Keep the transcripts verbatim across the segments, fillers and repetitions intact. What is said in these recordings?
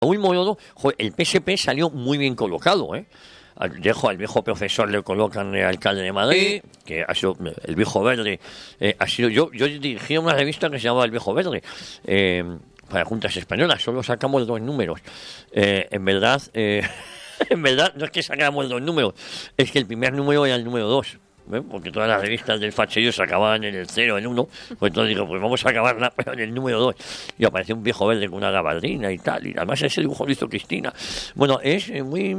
Raúl Morodo, joder, el P S P salió muy bien colocado, ¿eh? Al, dejo al viejo profesor le colocan el alcalde de Madrid, que ha sido el viejo verde, eh, ha sido yo yo dirigía una revista que se llamaba El Viejo Verde, eh, para juntas españolas, solo sacamos dos números. Eh, en verdad, eh, en verdad no es que sacáramos dos números, es que el primer número era el número dos. ¿Eh? Porque todas las revistas del facherío se acababan en el cero, en uno, pues entonces digo, pues vamos a acabarla pero en el número dos. Y apareció un viejo verde con una gabardina y tal, y además ese dibujo lo hizo Cristina. Bueno, es muy...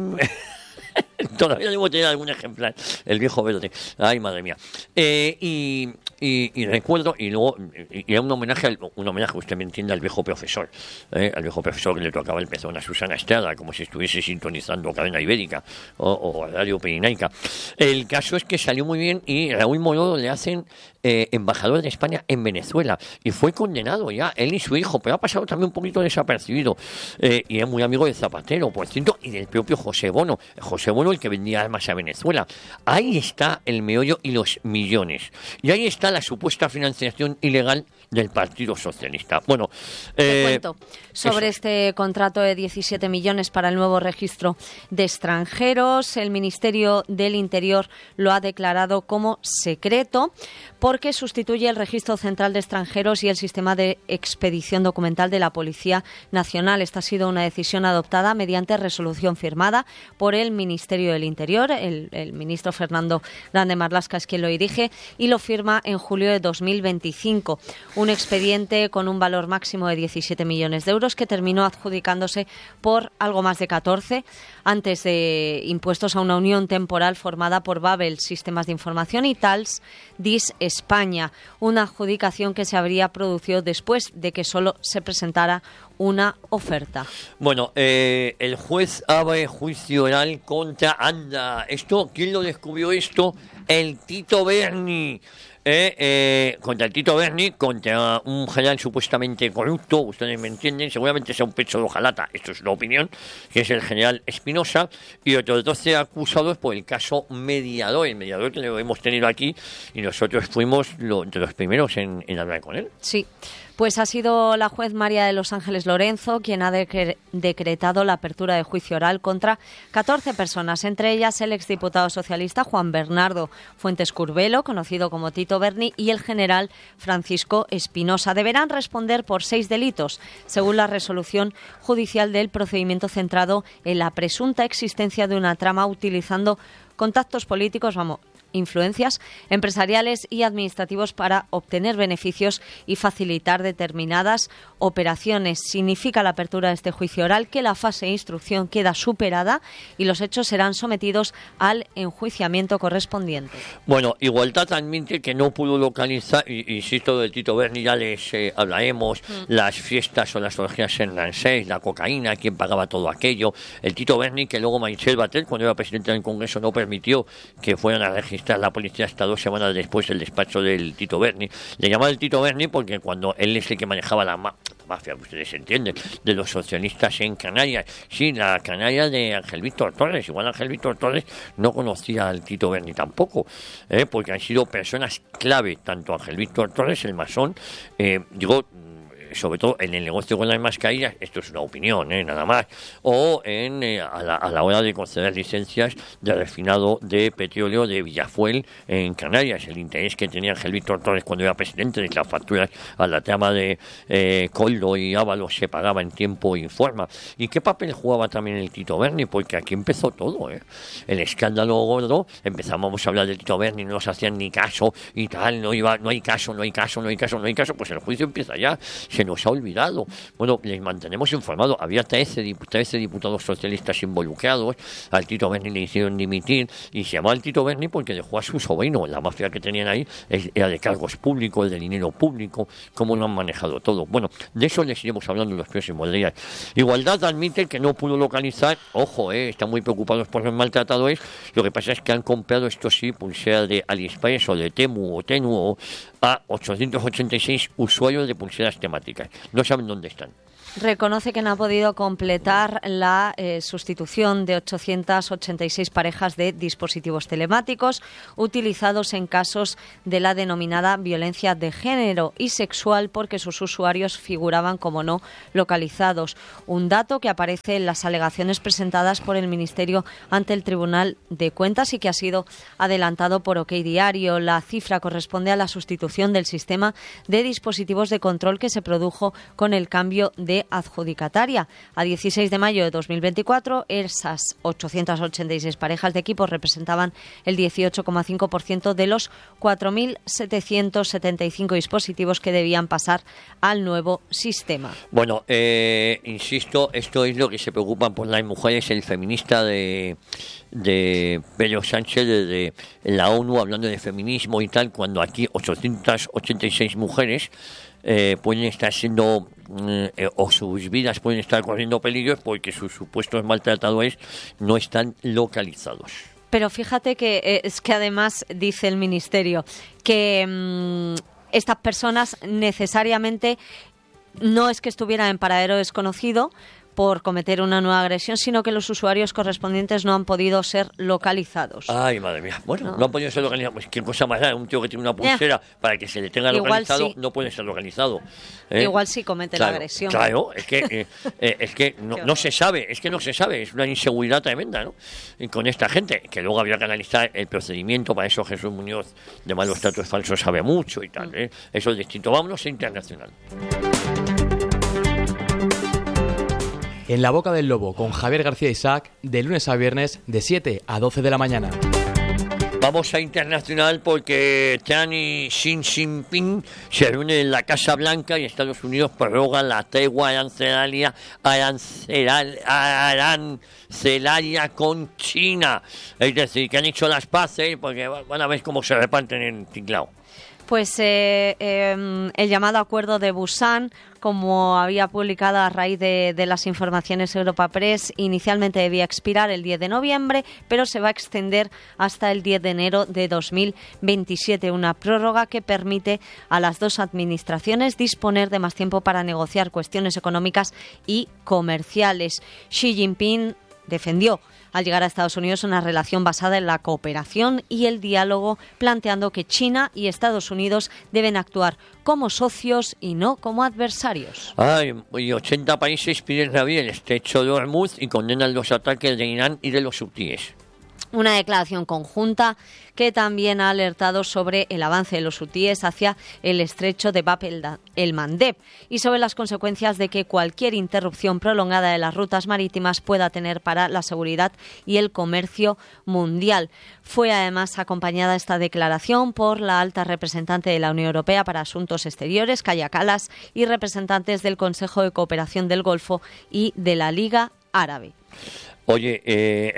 Todavía debo tener algún ejemplar, el viejo verde. Ay, madre mía. Eh, y, y, y recuerdo, y luego, y, y era un homenaje, al, un homenaje, usted me entiende, al viejo profesor, eh, al viejo profesor que le tocaba el pezón a Susana Estrada, como si estuviese sintonizando Cadena Ibérica o, o Radio Pirinaica. El caso es que salió muy bien y Raúl Morodo le hacen eh, embajador de España en Venezuela y fue condenado ya, él y su hijo, pero ha pasado también un poquito desapercibido. Eh, y es muy amigo de Zapatero, por cierto, y del propio José Bono. José Bono, el que vendía armas a Venezuela. Ahí está el meollo y los millones. Y ahí está la supuesta financiación ilegal del Partido Socialista. Bueno, eh, te cuento sobre eso. Este contrato de diecisiete millones para el nuevo registro de extranjeros. El Ministerio del Interior lo ha declarado como secreto porque sustituye el Registro Central de Extranjeros y el sistema de expedición documental de la Policía Nacional. Esta ha sido una decisión adoptada mediante resolución firmada por el Ministerio del Interior. El, el ministro Fernando Grande Marlaska es quien lo dirige y lo firma en julio de dos mil veinticinco. Un expediente con un valor máximo de diecisiete millones de euros que terminó adjudicándose por algo más de catorce antes de impuestos a una unión temporal formada por Babel Sistemas de Información y Tals Dis España, una adjudicación que se habría producido después de que solo se presentara una oferta. Bueno, eh, el juez abre juicio oral contra Anda. Esto, ¿quién lo descubrió esto? El Tito Berni. Eh, eh, contra el Tito Berni, contra un general supuestamente corrupto, ustedes me entienden, seguramente sea un pecho de hojalata, esto es una opinión, que es el general Espinosa, y otros doce acusados por el caso Mediador, el mediador que lo hemos tenido aquí, y nosotros fuimos lo, de los primeros en, en hablar con él. Sí. Pues ha sido la juez María de los Ángeles Lorenzo quien ha decre- decretado la apertura de juicio oral contra catorce personas, entre ellas el exdiputado socialista Juan Bernardo Fuentes Curbelo, conocido como Tito Berni, y el general Francisco Espinosa. Deberán responder por seis delitos, según la resolución judicial del procedimiento centrado en la presunta existencia de una trama utilizando contactos políticos, vamos, influencias empresariales y administrativos para obtener beneficios y facilitar determinadas operaciones. Significa la apertura de este juicio oral que la fase de instrucción queda superada y los hechos serán sometidos al enjuiciamiento correspondiente. Bueno, Igualdad admite que no pudo localizar, y insisto, del Tito Berni ya les eh, hablaremos, mm. las fiestas o las orgías en Lansés, la cocaína, quién pagaba todo aquello. El Tito Berni, que luego Michel Batet, cuando era presidente del Congreso, no permitió que fueran a registrar la policía hasta dos semanas después del despacho del Tito Berni. Le llamaba el Tito Berni porque cuando él es el que manejaba la ma- mafia, ustedes entienden, de los socialistas en Canarias. Sí, la Canarias de Ángel Víctor Torres. Igual Ángel Víctor Torres no conocía al Tito Berni tampoco, ¿eh? Porque han sido personas clave, tanto Ángel Víctor Torres, el masón, eh, digo, sobre todo en el negocio con las mascarillas, esto es una opinión, ¿eh? Nada más, o en eh, a, la, a la hora de conceder licencias de refinado de petróleo de Villafuel en Canarias, el interés que tenía Ángel Víctor Torres cuando era presidente de que las facturas a la trama de eh, Coldo y Ábalos se pagaba en tiempo y forma. ¿Y qué papel jugaba también el Tito Berni? Porque aquí empezó todo, ¿eh? El escándalo gordo, empezamos a hablar del Tito Berni, no nos hacían ni caso y tal, no iba, no hay caso, no hay caso, no hay caso, no hay caso, pues el juicio empieza ya. Se nos ha olvidado. Bueno, les mantenemos informados. Había trece, trece diputados socialistas involucrados. Al Tito Berni le hicieron dimitir y se llamaba el Tito Berni porque dejó a su sobrino. La mafia que tenían ahí era de cargos públicos, de dinero público, cómo lo han manejado todo. Bueno, de eso les iremos hablando en los próximos días. Igualdad admite que no pudo localizar, ojo, eh, están muy preocupados por los maltratadores. Lo que pasa es que han comprado, esto sí, pulseras de AliExpress o de Temu o Tenu a ochocientos ochenta y seis usuarios de pulseras temáticas. No saben dónde están. reconoce que no ha podido completar la eh, sustitución de ochocientas ochenta y seis parejas de dispositivos telemáticos utilizados en casos de la denominada violencia de género y sexual porque sus usuarios figuraban como no localizados. Un dato que aparece en las alegaciones presentadas por el Ministerio ante el Tribunal de Cuentas y que ha sido adelantado por OK Diario. La cifra corresponde a la sustitución del sistema de dispositivos de control que se produjo con el cambio de adjudicataria. A dieciséis de mayo de dos mil veinticuatro, esas ochocientas ochenta y seis parejas de equipos representaban el dieciocho coma cinco por ciento de los cuatro mil setecientos setenta y cinco dispositivos que debían pasar al nuevo sistema. Bueno, eh, insisto, esto es lo que se preocupan por las mujeres, el feminista de, de Pedro Sánchez de, de la ONU, hablando de feminismo y tal, cuando aquí ochocientas ochenta y seis mujeres eh, pueden estar siendo eh, o sus vidas pueden estar corriendo peligros porque sus supuestos maltratadores no están localizados. Pero fíjate que eh, es que además dice el Ministerio que mmm, estas personas necesariamente no es que estuvieran en paradero desconocido por cometer una nueva agresión, sino que los usuarios correspondientes no han podido ser localizados. Ay, madre mía. Bueno, no, no han podido ser localizados. Pues qué cosa más rara. Un tío que tiene una pulsera yeah. para que se le tenga Igual localizado, sí. no puede ser localizado. ¿eh? Igual sí comete claro, la agresión. Claro, es que, eh, eh, es que no, no se sabe, es que no se sabe. Es una inseguridad tremenda, ¿no? Y con esta gente, que luego habría que analizar el procedimiento. Para eso Jesús Muñoz, de malos tratos falsos, sabe mucho y tal. ¿eh? Eso es distinto. Vámonos a internacional. En la boca del lobo con Javier García Isaac, de lunes a viernes, de siete a doce de la mañana. Vamos a internacional porque Trump y Xi Jinping se reúnen en la Casa Blanca y Estados Unidos prorroga la tregua arancelaria, arancelal, arancelaria con China. Es decir, que han hecho las paces porque van a ver cómo se reparten en tinglao. Pues eh, eh, el llamado acuerdo de Busan, como había publicado a raíz de, de las informaciones Europa Press, inicialmente debía expirar el diez de noviembre, pero se va a extender hasta el diez de enero de dos mil veintisiete, una prórroga que permite a las dos administraciones disponer de más tiempo para negociar cuestiones económicas y comerciales. Xi Jinping defendió al llegar a Estados Unidos una relación basada en la cooperación y el diálogo, planteando que China y Estados Unidos deben actuar como socios y no como adversarios. Ay, y ochenta países piden reabrir el estrecho de Hormuz y condenan los ataques de Irán y de los hutíes. Una declaración conjunta que también ha alertado sobre el avance de los hutíes hacia el estrecho de Bab el Mandeb y sobre las consecuencias de que cualquier interrupción prolongada de las rutas marítimas pueda tener para la seguridad y el comercio mundial. Fue además acompañada esta declaración por la alta representante de la Unión Europea para Asuntos Exteriores, Kaja Kallas, y representantes del Consejo de Cooperación del Golfo y de la Liga Árabe. Oye, eh...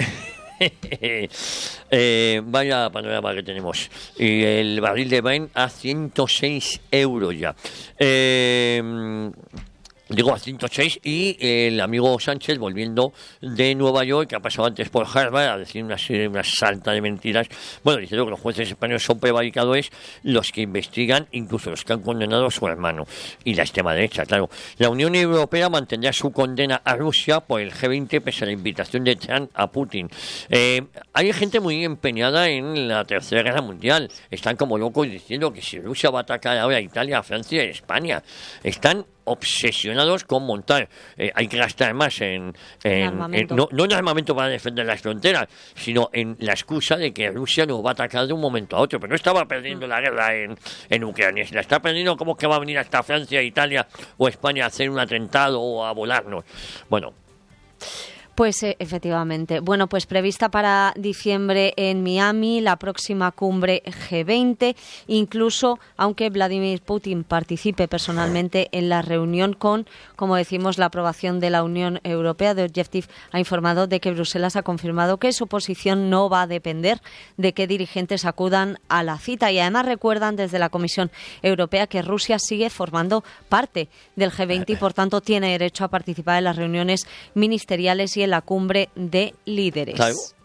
eh, vaya panorama que tenemos. Y el barril de Brent a ciento seis euros ya. Eh, Digo a ciento seis y el amigo Sánchez volviendo de Nueva York, que ha pasado antes por Harvard, a decir una serie, una salta de mentiras. Bueno, diciendo que los jueces españoles son prevaricadores los que investigan, incluso los que han condenado a su hermano. Y la extrema derecha, claro. La Unión Europea mantendrá su condena a Rusia por el G veinte pese a la invitación de Trump a Putin. Eh, hay gente muy empeñada en la Tercera Guerra Mundial. Están como locos diciendo que si Rusia va a atacar ahora a Italia, a Francia y a España. Están obsesionados con montar, eh, hay que gastar más en, en, en no, no en armamento para defender las fronteras, sino en la excusa de que Rusia nos va a atacar de un momento a otro. Pero no estaba perdiendo la guerra en, en Ucrania, si la está perdiendo, ¿cómo que va a venir hasta Francia, Italia o España a hacer un atentado o a volarnos? Bueno, Pues eh, efectivamente. Bueno, pues prevista para diciembre en Miami la próxima cumbre G veinte, incluso aunque Vladimir Putin participe personalmente en la reunión con, como decimos, la aprobación de la Unión Europea. The Objective ha informado de que Bruselas ha confirmado que su posición no va a depender de qué dirigentes acudan a la cita, y además recuerdan desde la Comisión Europea que Rusia sigue formando parte del G veinte y por tanto tiene derecho a participar en las reuniones ministeriales y en la cumbre de líderes. Claro.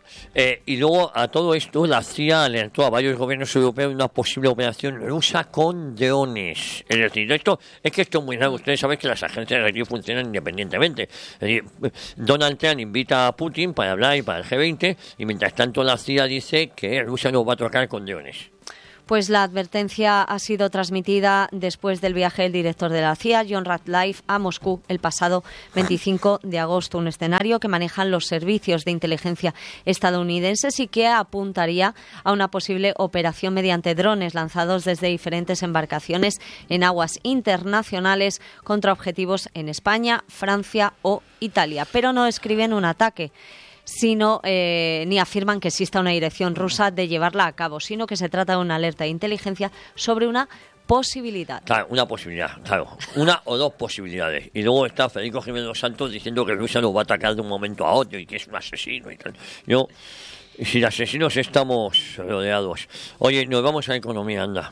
Eh, y luego a todo esto la C I A alertó a varios gobiernos europeos de una posible operación rusa con drones. Es decir, esto es que esto es muy raro. Ustedes saben que las agencias de aquí funcionan independientemente. Es decir, Donald Trump invita a Putin para hablar y para el G veinte, y mientras tanto la C I A dice que Rusia nos va a tocar con drones. Pues la advertencia ha sido transmitida después del viaje del director de la C I A, John Ratcliffe, a Moscú el pasado veinticinco de agosto, un escenario que manejan los servicios de inteligencia estadounidenses y que apuntaría a una posible operación mediante drones lanzados desde diferentes embarcaciones en aguas internacionales contra objetivos en España, Francia o Italia. Pero no describen un ataque, sino eh, ni afirman que exista una dirección rusa de llevarla a cabo, sino que se trata de una alerta de inteligencia sobre una posibilidad. Claro, una posibilidad, claro. Una o dos posibilidades. Y luego está Federico Jiménez dos Santos diciendo que Rusia nos va a atacar de un momento a otro y que es un asesino y tal. Yo, si de asesinos estamos rodeados. Oye, nos vamos a economía, anda.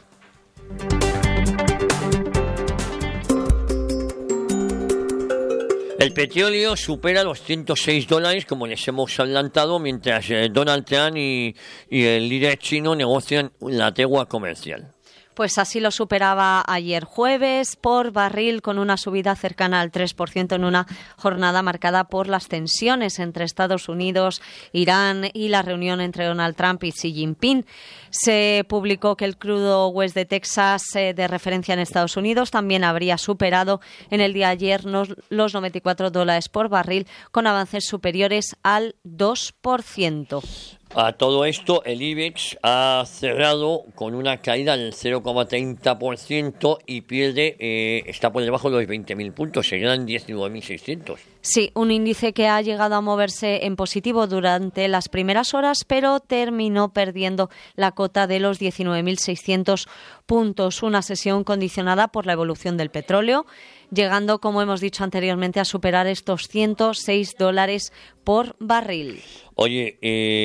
El petróleo supera los ciento seis dólares, como les hemos adelantado, mientras eh, Donald Trump y, y el líder chino negocian la tregua comercial. Pues así lo superaba ayer jueves por barril, con una subida cercana al tres por ciento en una jornada marcada por las tensiones entre Estados Unidos, Irán y la reunión entre Donald Trump y Xi Jinping. Se publicó que el crudo West de Texas, eh, de referencia en Estados Unidos, también habría superado en el día de ayer los, los noventa y cuatro dólares por barril, con avances superiores al dos por ciento. A todo esto, el IBEX ha cerrado con una caída del cero coma treinta por ciento y pierde, eh, está por debajo de los veinte mil puntos, se quedan diecinueve mil seiscientos. Sí, un índice que ha llegado a moverse en positivo durante las primeras horas, pero terminó perdiendo la cota de los diecinueve mil seiscientos puntos. Una sesión condicionada por la evolución del petróleo, llegando, como hemos dicho anteriormente, a superar estos ciento seis dólares por barril. Oye,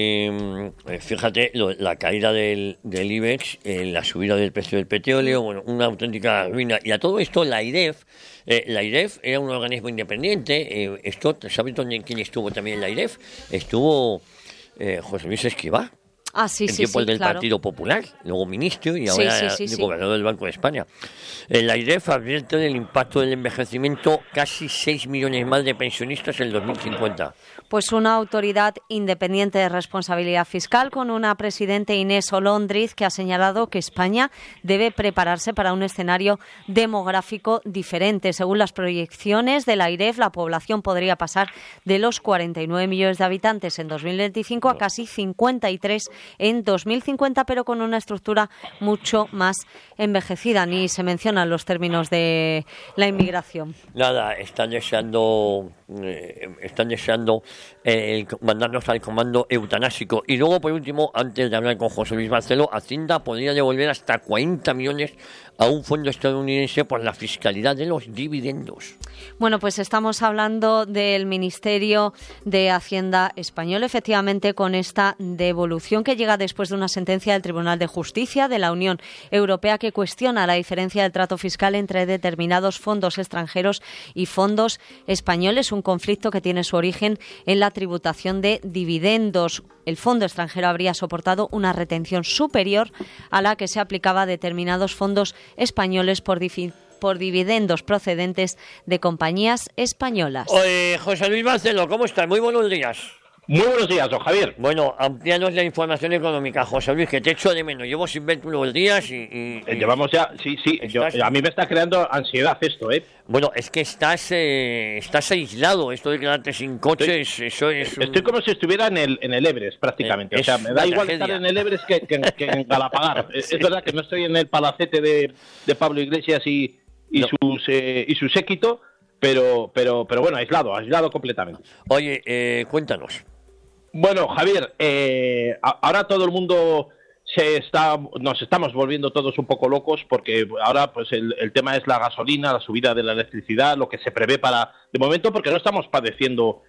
eh, fíjate, lo, la caída del, del IBEX, eh, la subida del precio del petróleo, bueno, una auténtica ruina. Y a todo esto, la IREF, eh, la IREF era un organismo independiente. Eh, esto, ¿sabes dónde, quién estuvo también en la IREF? Estuvo eh, José Luis Escrivá. Ah, sí, en sí, tiempos sí, del claro. Partido Popular, luego ministro y ahora sí, sí, sí, sí. gobernador del Banco de España. El AIREF advierte del impacto del envejecimiento, casi seis millones más de pensionistas en el dos mil cincuenta. Pues una autoridad independiente de responsabilidad fiscal con una presidenta, Inés Olóndriz, que ha señalado que España debe prepararse para un escenario demográfico diferente. Según las proyecciones del AIREF, la población podría pasar de los cuarenta y nueve millones de habitantes en dos mil veinticinco a casi cincuenta y tres en dos mil cincuenta, pero con una estructura mucho más envejecida. Ni se mencionan los términos de la inmigración. Nada, están deseando, eh, están deseando eh, mandarnos al comando eutanásico. Y luego, por último, antes de hablar con José Luis Barceló, Hacienda podría devolver hasta cuarenta millones a un fondo estadounidense por la fiscalidad de los dividendos. Bueno, pues estamos hablando del Ministerio de Hacienda español, efectivamente, con esta devolución que llega después de una sentencia del Tribunal de Justicia de la Unión Europea que cuestiona la diferencia del trato fiscal entre determinados fondos extranjeros y fondos españoles, un conflicto que tiene su origen en la tributación de dividendos. El fondo extranjero habría soportado una retención superior a la que se aplicaba a determinados fondos españoles por difi- por dividendos procedentes de compañías españolas. Oye, José Luis Barceló, ¿cómo estás? Muy buenos días. Muy buenos días, don Javier. Bueno, amplíanos la información económica, José Luis, que te echo de menos. Llevo sin verte unos días y... y, y Llevamos ya... Sí, sí, yo, a mí me está creando ansiedad esto, ¿eh? Bueno, es que estás eh, estás aislado. Esto de quedarte sin coches, estoy, eso es... Un... Estoy como si estuviera en el, en el Everest, prácticamente. Eh, o sea, me da igual tragedia. Estar en el Everest que, que, que en Galapagar. Sí. Es, es verdad que no estoy en el palacete de, de Pablo Iglesias y, y, no. sus, eh, y su séquito, pero, pero, pero bueno, aislado, aislado completamente. Oye, eh, cuéntanos. Bueno, Javier, eh, ahora todo el mundo se está, nos estamos volviendo todos un poco locos porque ahora pues el, el tema es la gasolina, la subida de la electricidad, lo que se prevé para de momento, porque no estamos padeciendo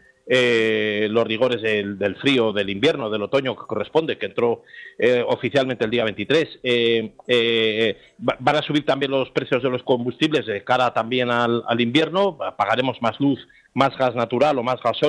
eh, los rigores del, del frío, del invierno, del otoño que corresponde, que entró eh, oficialmente el día veintitrés. Eh, eh, van a subir también los precios de los combustibles de cara también al, al invierno, pagaremos más luz, más gas natural o más gasóleo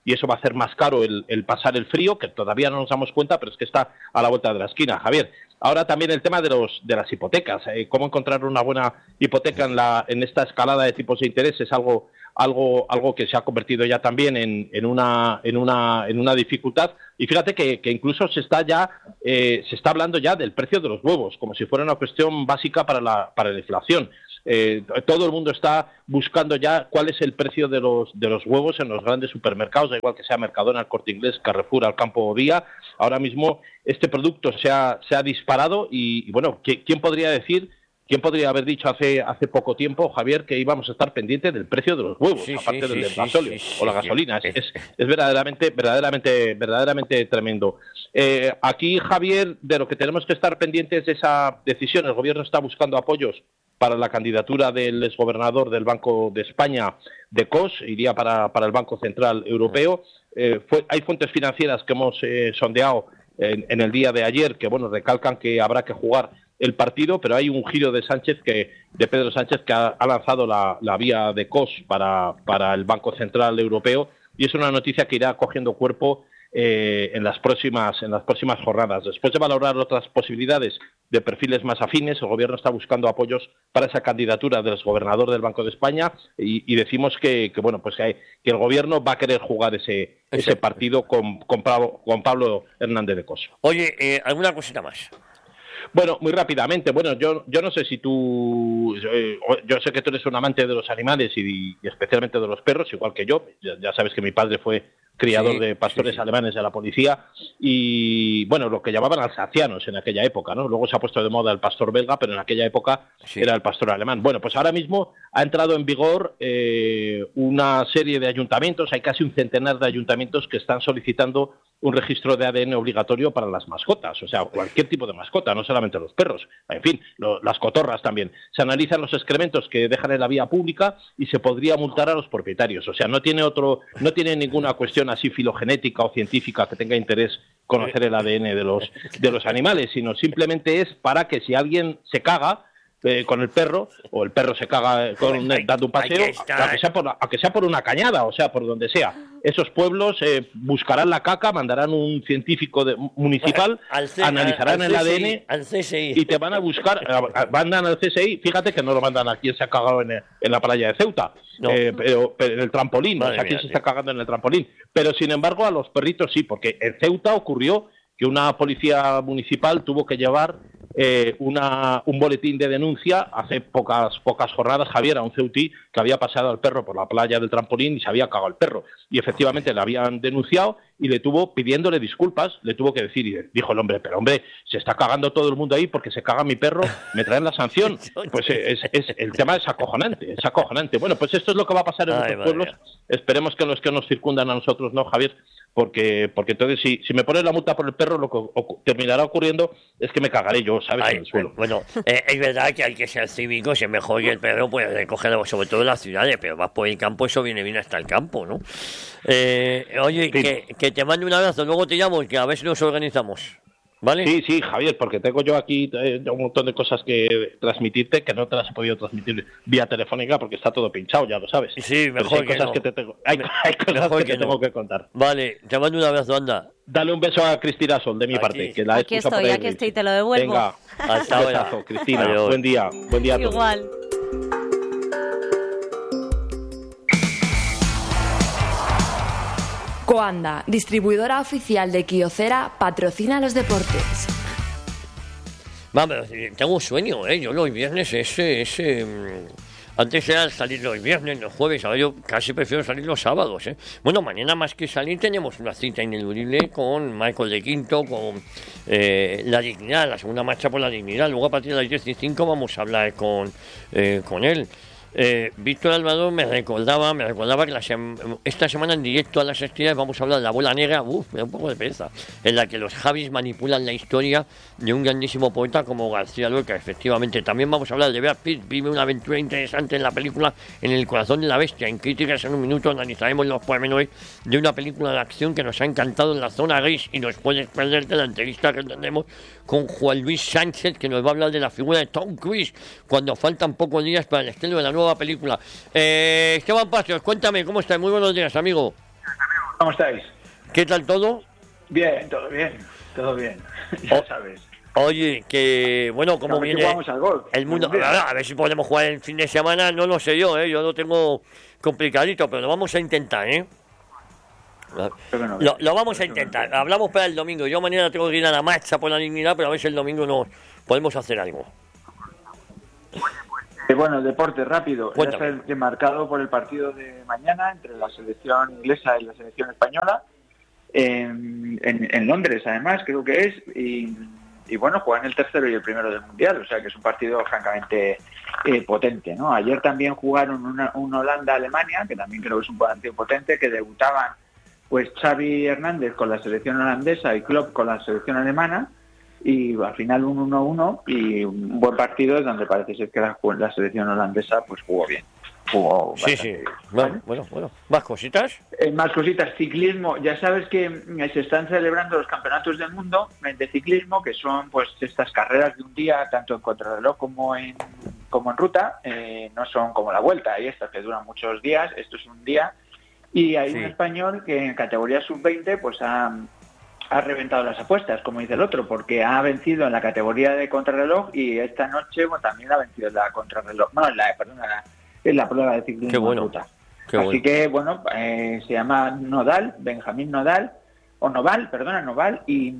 y eso va a hacer más caro el, el pasar el frío, que todavía no nos damos cuenta, pero es que está a la vuelta de la esquina, Javier. Ahora también el tema de los de las hipotecas, eh, cómo encontrar una buena hipoteca en la en esta escalada de tipos de interés es algo algo algo que se ha convertido ya también en, en una en una en una dificultad. Y fíjate que, que incluso se está ya eh, se está hablando ya del precio de los huevos, como si fuera una cuestión básica para la para la inflación. Eh, todo el mundo está buscando ya cuál es el precio de los de los huevos en los grandes supermercados, da igual que sea Mercadona, El Corte Inglés, Carrefour, Alcampo Día. Ahora mismo este producto se ha, se ha disparado y, y bueno, ¿quién podría decir, quién podría haber dicho hace hace poco tiempo, Javier, que íbamos a estar pendientes del precio de los huevos, sí, aparte sí, del sí, gasóleo sí, o la gasolina? Sí, sí. Es, es, es verdaderamente, verdaderamente, verdaderamente tremendo. Eh, aquí, Javier, de lo que tenemos que estar pendientes de esa decisión, el gobierno está buscando apoyos para la candidatura del exgobernador del Banco de España, de C O S, iría para, para el Banco Central Europeo. Eh, fue, hay fuentes financieras que hemos eh, sondeado en, en el día de ayer que bueno recalcan que habrá que jugar el partido, pero hay un giro de Sánchez que de Pedro Sánchez que ha, ha lanzado la, la vía de C O S para, para el Banco Central Europeo, y es una noticia que irá cogiendo cuerpo eh, en las próximas en las próximas jornadas. Después de valorar otras posibilidades de perfiles más afines, el gobierno está buscando apoyos para esa candidatura del exgobernador del Banco de España, y, y decimos que, que bueno pues que, hay, que el gobierno va a querer jugar ese ese partido con con Pablo, con Pablo Hernández de Cos. Oye, eh, alguna cosita más. Bueno, muy rápidamente. Bueno, yo yo no sé si tú... Eh, yo sé que tú eres un amante de los animales y, y especialmente de los perros, igual que yo. Ya, ya sabes que mi padre fue criador sí, de pastores sí, sí. alemanes de la policía y, bueno, lo que llamaban alsacianos en aquella época, ¿no? Luego se ha puesto de moda el pastor belga, pero en aquella época sí. era el pastor alemán. Bueno, pues ahora mismo ha entrado en vigor eh, una serie de ayuntamientos, hay casi un centenar de ayuntamientos que están solicitando un registro de A D N obligatorio para las mascotas, o sea, cualquier tipo de mascota, no solamente los perros, en fin, lo, las cotorras también. Se analizan los excrementos que dejan en la vía pública y se podría multar a los propietarios, o sea, no tiene otro, no tiene ninguna cuestión así filogenética o científica que tenga interés conocer el A D N de los de los animales, sino simplemente es para que si alguien se caga Eh, con el perro, o el perro se caga con, dando un paseo, aunque sea, por, aunque sea por una cañada, o sea, por donde sea. Esos pueblos eh, buscarán la caca, mandarán un científico de, municipal, al C, analizarán al, al el C S I, A D N al C S I. Y te van a buscar, mandan al C S I, fíjate que no lo mandan a quien se ha cagado en, en la playa de Ceuta, no. eh, pero, pero en el trampolín, Madre o sea, quien se está cagando en el trampolín. Pero sin embargo a los perritos sí, porque en Ceuta ocurrió que una policía municipal tuvo que llevar eh, una, un boletín de denuncia hace pocas pocas jornadas, Javier, a un ceutí que había pasado al perro por la playa del trampolín y se había cagado el perro. Y efectivamente le habían denunciado y le tuvo, pidiéndole disculpas, le tuvo que decir, y dijo el hombre, pero hombre, se está cagando todo el mundo ahí porque se caga mi perro, me traen la sanción. Pues es, es, el tema es acojonante, es acojonante. Bueno, pues esto es lo que va a pasar en Ay, nuestros pueblos. Esperemos que los que nos circundan a nosotros no, Javier, porque porque entonces si, si me pones la multa por el perro, lo que o, terminará ocurriendo es que me cagaré yo, ¿sabes? Ay, en el suelo. Bueno, eh, es verdad que hay que ser cívicos, es mejor que el perro puede recoger, sobre todo en las ciudades, pero vas por el campo, eso viene bien hasta el campo, ¿no? Eh, oye, sí. que, que te mande un abrazo, luego te llamo, que a ver si nos organizamos. ¿Vale? Sí, sí, Javier, porque tengo yo aquí eh, un montón de cosas que transmitirte que no te las he podido transmitir vía telefónica porque está todo pinchado, ya lo sabes. Sí, mejor hay que cosas no. que te tengo, hay, hay cosas que, que te no. tengo que contar. Vale, te mando un abrazo, anda. Dale un beso a Cristina Sol de mi aquí, parte, que la aquí estoy, aquí estoy, te lo devuelvo. Venga, hasta un ahora. besazo, Cristina. Adiós. Buen día, buen día a todos. Igual. Coanda, distribuidora oficial de Kyocera, patrocina los deportes. Vamos, tengo un sueño, ¿eh? Yo los viernes ese... ese antes era salir los viernes, los jueves, ahora yo casi prefiero salir los sábados, ¿eh? Bueno, mañana más que salir tenemos una cita ineludible con Michael de Quinto, con eh, La Dignidad, la segunda marcha por la dignidad. Luego a partir de las diez y cinco vamos a hablar con, eh, con él. Eh, Víctor Alvaro me recordaba, me recordaba que la sem- esta semana en directo a las estrellas vamos a hablar de La Bola Negra, uff, me da un poco de pereza, en la que los Javis manipulan la historia de un grandísimo poeta como García Lorca, efectivamente. También vamos a hablar de Brad Pitt, vive una aventura interesante en la película En el corazón de la bestia. En Críticas en un minuto analizaremos los pormenores de una película de acción que nos ha encantado en la zona gris, y nos puedes perderte la entrevista que tendremos con Juan Luis Sánchez, que nos va a hablar de la figura de Tom Cruise cuando faltan pocos días para el estreno de la nueva película. Eh, Esteban Pastros, cuéntame, ¿cómo estás? Muy buenos días, amigo. ¿Cómo estáis? ¿Qué tal todo? Bien, todo bien, todo bien. Ya Oh. sabes. Oye, que bueno, ¿cómo A ver si viene jugamos al golf. el mundo? Algún día. A ver, a ver si podemos jugar el fin de semana, no lo sé yo, ¿eh? Yo lo tengo complicadito, pero lo vamos a intentar, ¿eh? Pero no, Lo, lo vamos a pero no. intentar. Hablamos para el domingo. Yo mañana tengo que ir a la marcha por la dignidad, pero a ver si el domingo nos podemos hacer algo. Eh, bueno, el deporte rápido. Cuéntame. Ya está marcado por el partido de mañana entre la selección inglesa y la selección española. En, en, en Londres, además, creo que es. Y, y bueno, juegan el tercero y el primero del Mundial. O sea que es un partido francamente eh, potente, ¿no? Ayer también jugaron una, un Holanda-Alemania, que también creo que es un partido potente, que debutaban pues Xavi Hernández con la selección holandesa y Klopp con la selección alemana. Y al final un uno uno y un buen partido donde parece ser que la, la selección holandesa pues jugó bien. Jugó Sí, bastante sí. bien. Bueno, bueno, bueno. ¿Más cositas? Eh, más cositas, ciclismo. Ya sabes que mm, se están celebrando los campeonatos del mundo de ciclismo, que son pues estas carreras de un día, tanto en contrarreloj como en como en ruta. Eh, no son como la Vuelta y estas que duran muchos días. Esto es un día. Y hay Sí. un español que en categoría sub veinte pues ha ha reventado las apuestas, como dice el otro, porque ha vencido en la categoría de contrarreloj y esta noche bueno, también ha vencido en la contrarreloj, no, en la, perdón, en la, en la prueba de ciclismo Qué bueno, en ruta. qué Así bueno. que, bueno, eh, se llama Nodal, Benjamín Nodal, o Noval, perdona, Noval, y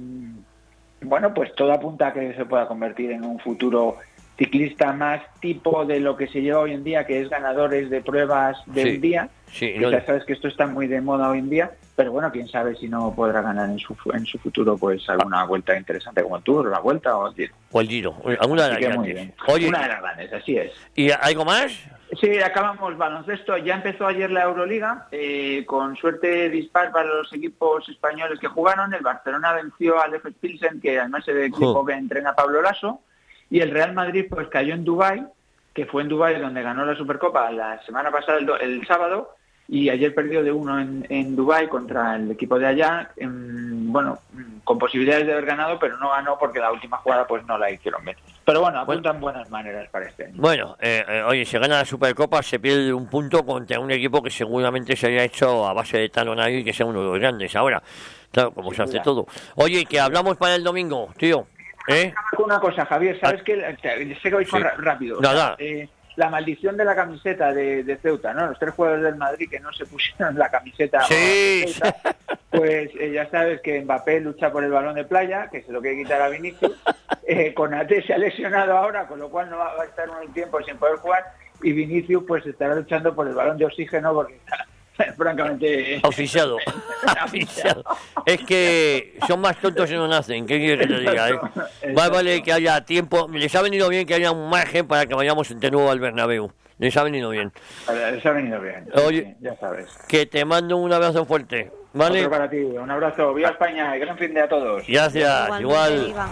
bueno, pues todo apunta a que se pueda convertir en un futuro ciclista más tipo de lo que se lleva hoy en día, que es ganadores de pruebas de Sí, un día. sí, Que no- ya sabes que esto está muy de moda hoy en día, pero bueno, quién sabe si no podrá ganar en su en su futuro pues alguna vuelta interesante como el Tour, la Vuelta o el Giro. O el Giro. Alguna de Así las que muy grandes. bien. Oye, Una de las grandes, así es. ¿y algo más? Sí, acabamos baloncesto. Ya empezó ayer la Euroliga, eh, con suerte dispar para los equipos españoles que jugaron. El Barcelona venció al F S Pilsen, que además es el equipo Jo. que entrena Pablo Lasso, y el Real Madrid pues cayó en Dubái, que fue en Dubái donde ganó la Supercopa la semana pasada, el, do- el sábado, y ayer perdió de uno en, en Dubái contra el equipo de allá, en, bueno, con posibilidades de haber ganado, pero no ganó porque la última jugada pues no la hicieron bien. Pero bueno, apuntan buenas maneras para este año. Bueno, eh, eh, oye, se gana la Supercopa, se pierde un punto contra un equipo que seguramente se haya hecho a base de talonario y que sea uno de los grandes ahora. Claro, como se hace duda. todo. Oye, que hablamos para el domingo, tío. ¿Eh? Una cosa, Javier, ¿sabes Ah. qué? Sé que vais Sí. con ra- rápido. Nada. Eh, la maldición de la camiseta de, de Ceuta, ¿no? Los tres jugadores del Madrid que no se pusieron la camiseta Sí. de Ceuta, pues eh, ya sabes que Mbappé lucha por el balón de playa, que se lo quiere quitar a Vinicius. Eh, Konaté se ha lesionado ahora, con lo cual no va, va a estar un tiempo sin poder jugar. Y Vinicius pues estará luchando por el balón de oxígeno porque está francamente... Oficiado. Oficiado. Es que son más tontos y no nacen. ¿Qué quieres que te diga? Eh? Exacto. Más vale que haya tiempo. Les ha venido bien que haya un margen para que vayamos de nuevo al Bernabéu. Les ha venido bien. Les ha venido bien. Oye. Sí, ya sabes. Que te mando un abrazo fuerte. ¿Vale? Otro para ti. Un abrazo. Viva España y gran fin de a todos. Gracias. Igualmente, Igual. Iva.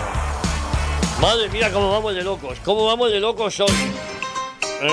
Madre mía, cómo vamos de locos. Cómo vamos de locos hoy. ¿Eh?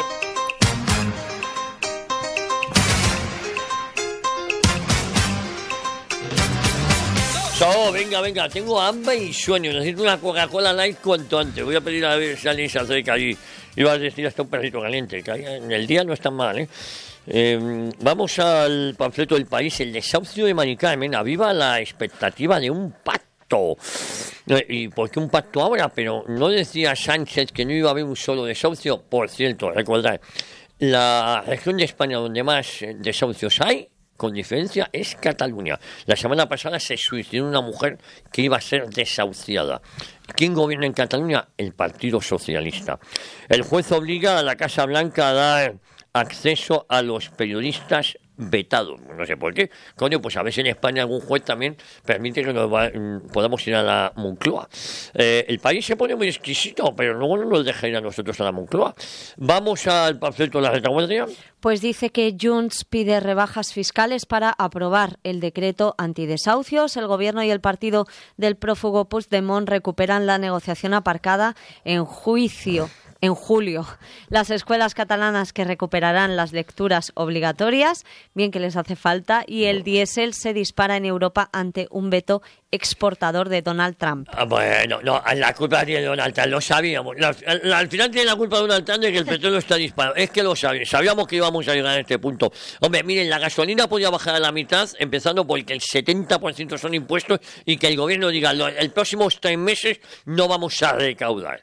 So, venga, venga, tengo hambre y sueño. Necesito una Coca-Cola Light cuanto antes. Voy a pedir a ver si alguien se acerca allí. Iba a decir hasta un perrito caliente, que ahí en el día no está mal, ¿eh? Eh, vamos al panfleto del país. El desahucio de Mari Carmen aviva la expectativa de un pacto. Eh, ¿Y por qué un pacto ahora? Pero no decía Sánchez que no iba a haber un solo desahucio. Por cierto, recordad, la región de España donde más eh, desahucios hay, con diferencia, es Cataluña. La semana pasada se suicidó una mujer que iba a ser desahuciada. ¿Quién gobierna en Cataluña? El Partido Socialista. El juez obliga a la Casa Blanca a dar acceso a los periodistas vetados. No sé por qué. Coño, pues a veces en España algún juez también permite que nos va, podamos ir a la Moncloa. Eh, el país se pone muy exquisito, pero luego no nos deja ir a nosotros a la Moncloa. Vamos al panfleto de la retaguardia. Pues dice que Junts pide rebajas fiscales para aprobar el decreto antidesahucios. El Gobierno y el partido del prófugo Puigdemont recuperan la negociación aparcada en juicio. en julio. Las escuelas catalanas que recuperarán las lecturas obligatorias, bien que les hace falta, y el diésel se dispara en Europa ante un veto exportador de Donald Trump. Ah, bueno, no, la culpa tiene Donald Trump, lo sabíamos. La, la, al final tiene la culpa de Donald Trump de que el petróleo está disparado. Es que lo sabíamos, sabíamos que íbamos a llegar a este punto. Hombre, miren, la gasolina podía bajar a la mitad, empezando porque el setenta por ciento son impuestos y que el gobierno diga, el próximos tres meses no vamos a recaudar.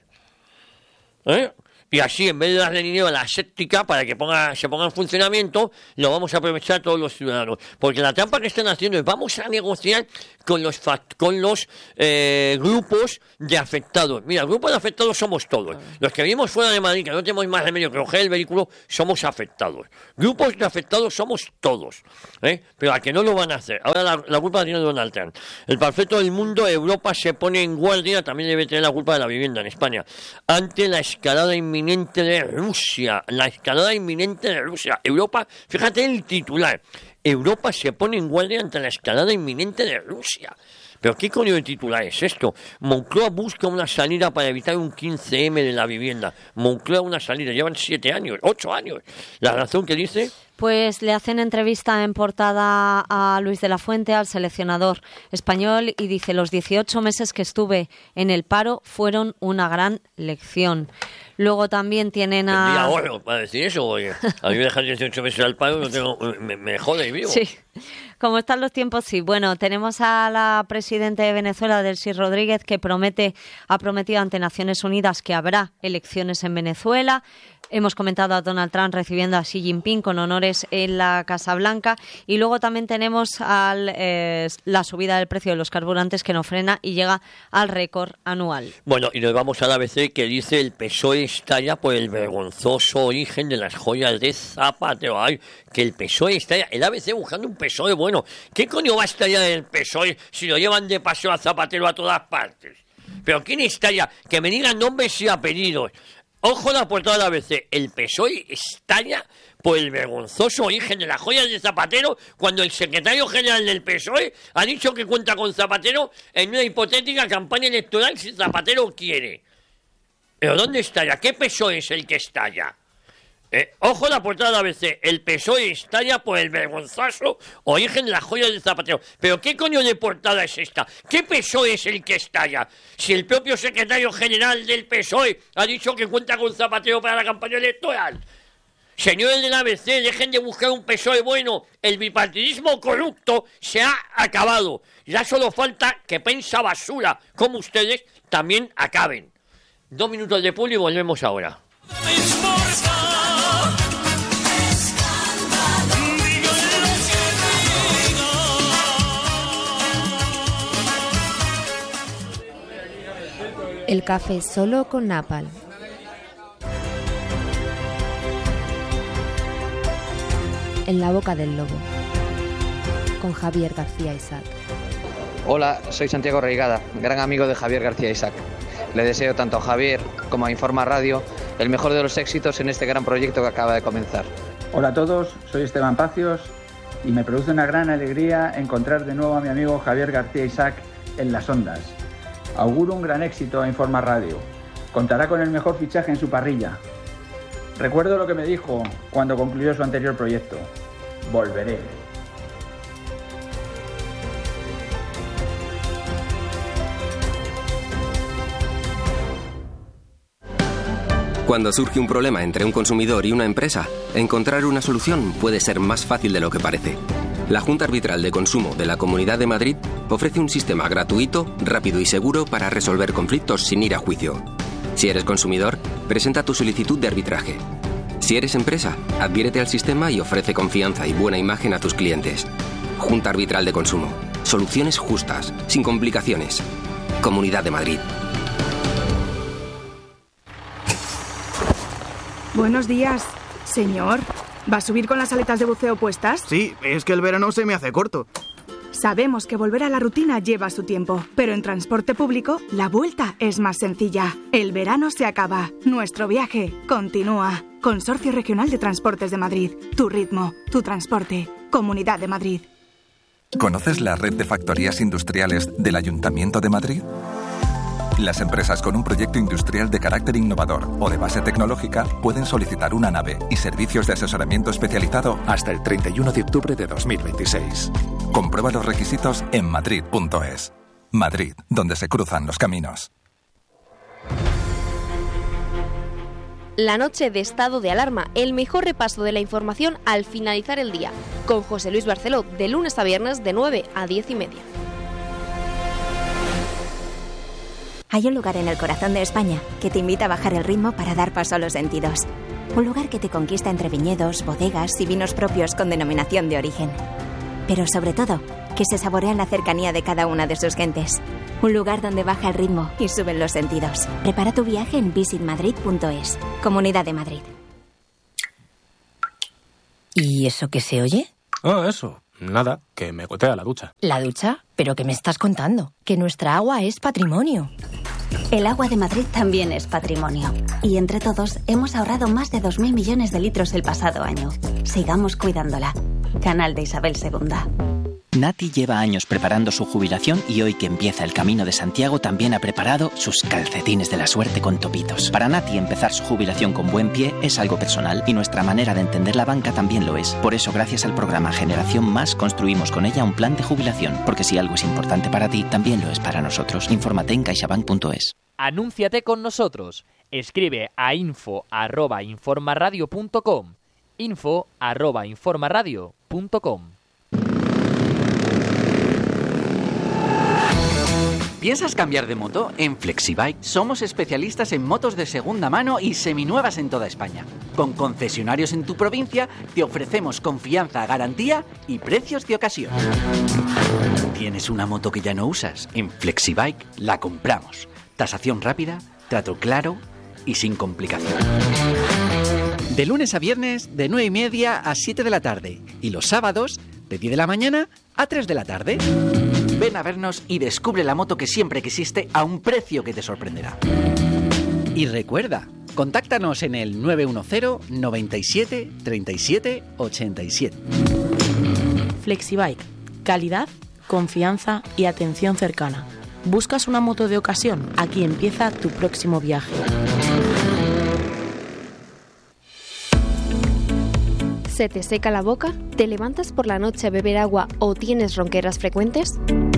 ¿Eh? Y así, en vez de darle dinero a la séptica para que ponga, se ponga en funcionamiento, lo vamos a aprovechar todos los ciudadanos. Porque la trampa que están haciendo es, vamos a negociar con los con los eh, grupos de afectados. Mira, grupos de afectados somos todos. Los que vivimos fuera de Madrid, que no tenemos más remedio que coger el vehículo, somos afectados. Grupos de afectados somos todos. ¿eh? Pero a que no lo van a hacer. Ahora la, la culpa la tiene Donald Trump. El perfecto del mundo, Europa se pone en guardia, también debe tener la culpa de la vivienda en España, ante la escalada inminente de Rusia, la escalada inminente de Rusia. Europa, fíjate el titular, Europa se pone en guardia ante la escalada inminente de Rusia. ¿Pero qué coño de titular es esto? Moncloa busca una salida para evitar un quince eme de la vivienda. Moncloa una salida, llevan siete años, ocho años. ¿La razón que dice? Pues le hacen entrevista en portada a Luis de la Fuente, al seleccionador español, y dice, los dieciocho meses que estuve en el paro fueron una gran lección. Luego también tienen a... Tendría oro para decir eso, oye. A mí me dejan dieciocho meses al paro, no tengo, me, me jode y vivo. Sí, como están los tiempos, sí. Bueno, tenemos a la presidenta de Venezuela, Delcy Rodríguez, que promete, ha prometido ante Naciones Unidas que habrá elecciones en Venezuela. Hemos comentado a Donald Trump recibiendo a Xi Jinping con honores en la Casa Blanca. Y luego también tenemos al, eh, la subida del precio de los carburantes que no frena y llega al récord anual. Bueno, y nos vamos al A B C, que dice el P S O E estalla por el vergonzoso origen de las joyas de Zapatero. Ay, que el P S O E estalla. El A B C buscando un P S O E bueno. ¿Qué coño va a estallar el P S O E si lo llevan de paseo a Zapatero a todas partes? ¿Pero quién estalla? Que me digan nombres y apellidos. Ojo la portada del A B C, el P S O E estalla por el vergonzoso origen de las joyas de Zapatero cuando el secretario general del P S O E ha dicho que cuenta con Zapatero en una hipotética campaña electoral si Zapatero quiere. ¿Pero dónde estalla? ¿Qué P S O E es el que estalla? Eh, ojo la portada del A B C, el P S O E estalla por el vergonzoso origen de las joyas de Zapatero. ¿Pero qué coño de portada es esta? ¿Qué P S O E es el que estalla? Si el propio secretario general del P S O E ha dicho que cuenta con Zapatero para la campaña electoral. Señores del A B C, dejen de buscar un P S O E bueno. El bipartidismo corrupto se ha acabado. Ya solo falta que pensa basura como ustedes también acaben. Dos minutos de publi y volvemos ahora. El café solo con Napal. En la boca del lobo. Con Javier García Isaac. Hola, soy Santiago Reigada, gran amigo de Javier García Isaac. Le deseo tanto a Javier como a Informa Radio el mejor de los éxitos en este gran proyecto que acaba de comenzar. Hola a todos, soy Esteban Pacios y me produce una gran alegría encontrar de nuevo a mi amigo Javier García Isaac en las ondas. Auguro un gran éxito a Informa Radio. Contará con el mejor fichaje en su parrilla. Recuerdo lo que me dijo cuando concluyó su anterior proyecto. Volveré. Cuando surge un problema entre un consumidor y una empresa, encontrar una solución puede ser más fácil de lo que parece. La Junta Arbitral de Consumo de la Comunidad de Madrid ofrece un sistema gratuito, rápido y seguro para resolver conflictos sin ir a juicio. Si eres consumidor, presenta tu solicitud de arbitraje. Si eres empresa, adhiérete al sistema y ofrece confianza y buena imagen a tus clientes. Junta Arbitral de Consumo. Soluciones justas, sin complicaciones. Comunidad de Madrid. Buenos días, señor. ¿Va a subir con las aletas de buceo puestas? Sí, es que el verano se me hace corto. Sabemos que volver a la rutina lleva su tiempo, pero en transporte público la vuelta es más sencilla. El verano se acaba, nuestro viaje continúa. Consorcio Regional de Transportes de Madrid. Tu ritmo, tu transporte. Comunidad de Madrid. ¿Conoces la red de factorías industriales del Ayuntamiento de Madrid? Las empresas con un proyecto industrial de carácter innovador o de base tecnológica pueden solicitar una nave y servicios de asesoramiento especializado hasta el treinta y uno de octubre de dos mil veintiséis. Comprueba los requisitos en madrid punto es. Madrid, donde se cruzan los caminos. La noche de estado de alarma, el mejor repaso de la información al finalizar el día, con José Luis Barceló, de lunes a viernes de nueve a diez y media. Hay un lugar en el corazón de España que te invita a bajar el ritmo para dar paso a los sentidos. Un lugar que te conquista entre viñedos, bodegas y vinos propios con denominación de origen. Pero sobre todo, que se saborea en la cercanía de cada una de sus gentes. Un lugar donde baja el ritmo y suben los sentidos. Prepara tu viaje en visit madrid punto es. Comunidad de Madrid. ¿Y eso qué se oye? Ah, eso. Nada, que me gotea la ducha. ¿La ducha? ¿Pero qué me estás contando? Que nuestra agua es patrimonio. El agua de Madrid también es patrimonio. Y entre todos hemos ahorrado más de dos mil millones de litros el pasado año. Sigamos cuidándola. Canal de Isabel segunda. Nati lleva años preparando su jubilación y hoy que empieza el Camino de Santiago también ha preparado sus calcetines de la suerte con topitos. Para Nati empezar su jubilación con buen pie es algo personal y nuestra manera de entender la banca también lo es. Por eso, gracias al programa Generación Más, construimos con ella un plan de jubilación, porque si algo es importante para ti, también lo es para nosotros. Infórmate en caixabank punto es. Anúnciate con nosotros. Escribe a info arroba informaradio punto com. info arroba informaradio punto com. ¿Piensas cambiar de moto? En Flexibike somos especialistas en motos de segunda mano y seminuevas en toda España. Con concesionarios en tu provincia te ofrecemos confianza, garantía y precios de ocasión. ¿Tienes una moto que ya no usas? En Flexibike la compramos. Tasación rápida, trato claro y sin complicación. De lunes a viernes de nueve y media a siete de la tarde y los sábados de diez de la mañana a tres de la tarde. Ven a vernos y descubre la moto que siempre quisiste a un precio que te sorprenderá. Y recuerda, contáctanos en el nueve uno cero, noventa y siete, treinta y siete, ochenta y siete. Flexibike. Calidad, confianza y atención cercana. ¿Buscas una moto de ocasión? Aquí empieza tu próximo viaje. ¿Se te seca la boca? ¿Te levantas por la noche a beber agua o tienes ronqueras frecuentes?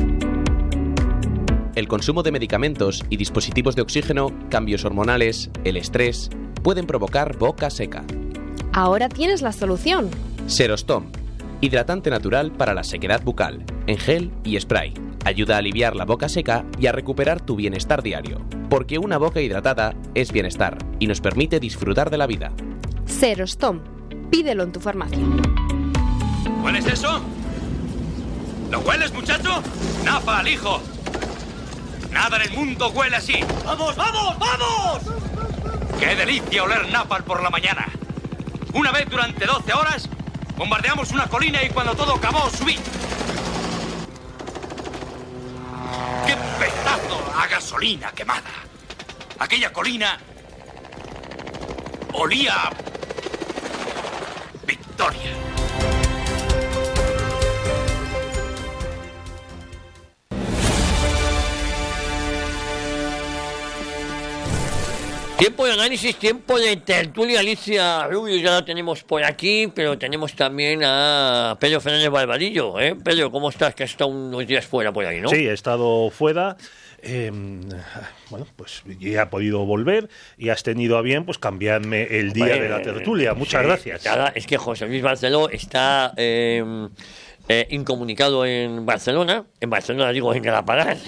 El consumo de medicamentos y dispositivos de oxígeno, cambios hormonales, el estrés, pueden provocar boca seca. Ahora tienes la solución. Serostom, hidratante natural para la sequedad bucal, en gel y spray. Ayuda a aliviar la boca seca y a recuperar tu bienestar diario. Porque una boca hidratada es bienestar y nos permite disfrutar de la vida. Serostom. Pídelo en tu farmacia. ¿Hueles eso? ¿Lo hueles, muchacho? ¡Napa al hijo! Nada en el mundo huele así. ¡Vamos, vamos, vamos! ¡Qué delicia oler napal por la mañana! Una vez durante doce horas, bombardeamos una colina y cuando todo acabó, subí. ¡Qué pedazo a gasolina quemada! Aquella colina olía a victoria. Tiempo de análisis, tiempo de tertulia. Alicia Rubio ya la tenemos por aquí, pero tenemos también a Pedro Fernández Barbadillo. ¿eh? Pedro, ¿cómo estás? Que has estado unos días fuera por ahí, ¿no? Sí, he estado fuera. Eh, bueno, pues ya ha podido volver y has tenido a bien pues cambiarme el día bueno, de la tertulia. Muchas sí, gracias. Nada, es que José Luis Barceló está eh, eh, incomunicado en Barcelona. En Barcelona digo en Galapagar.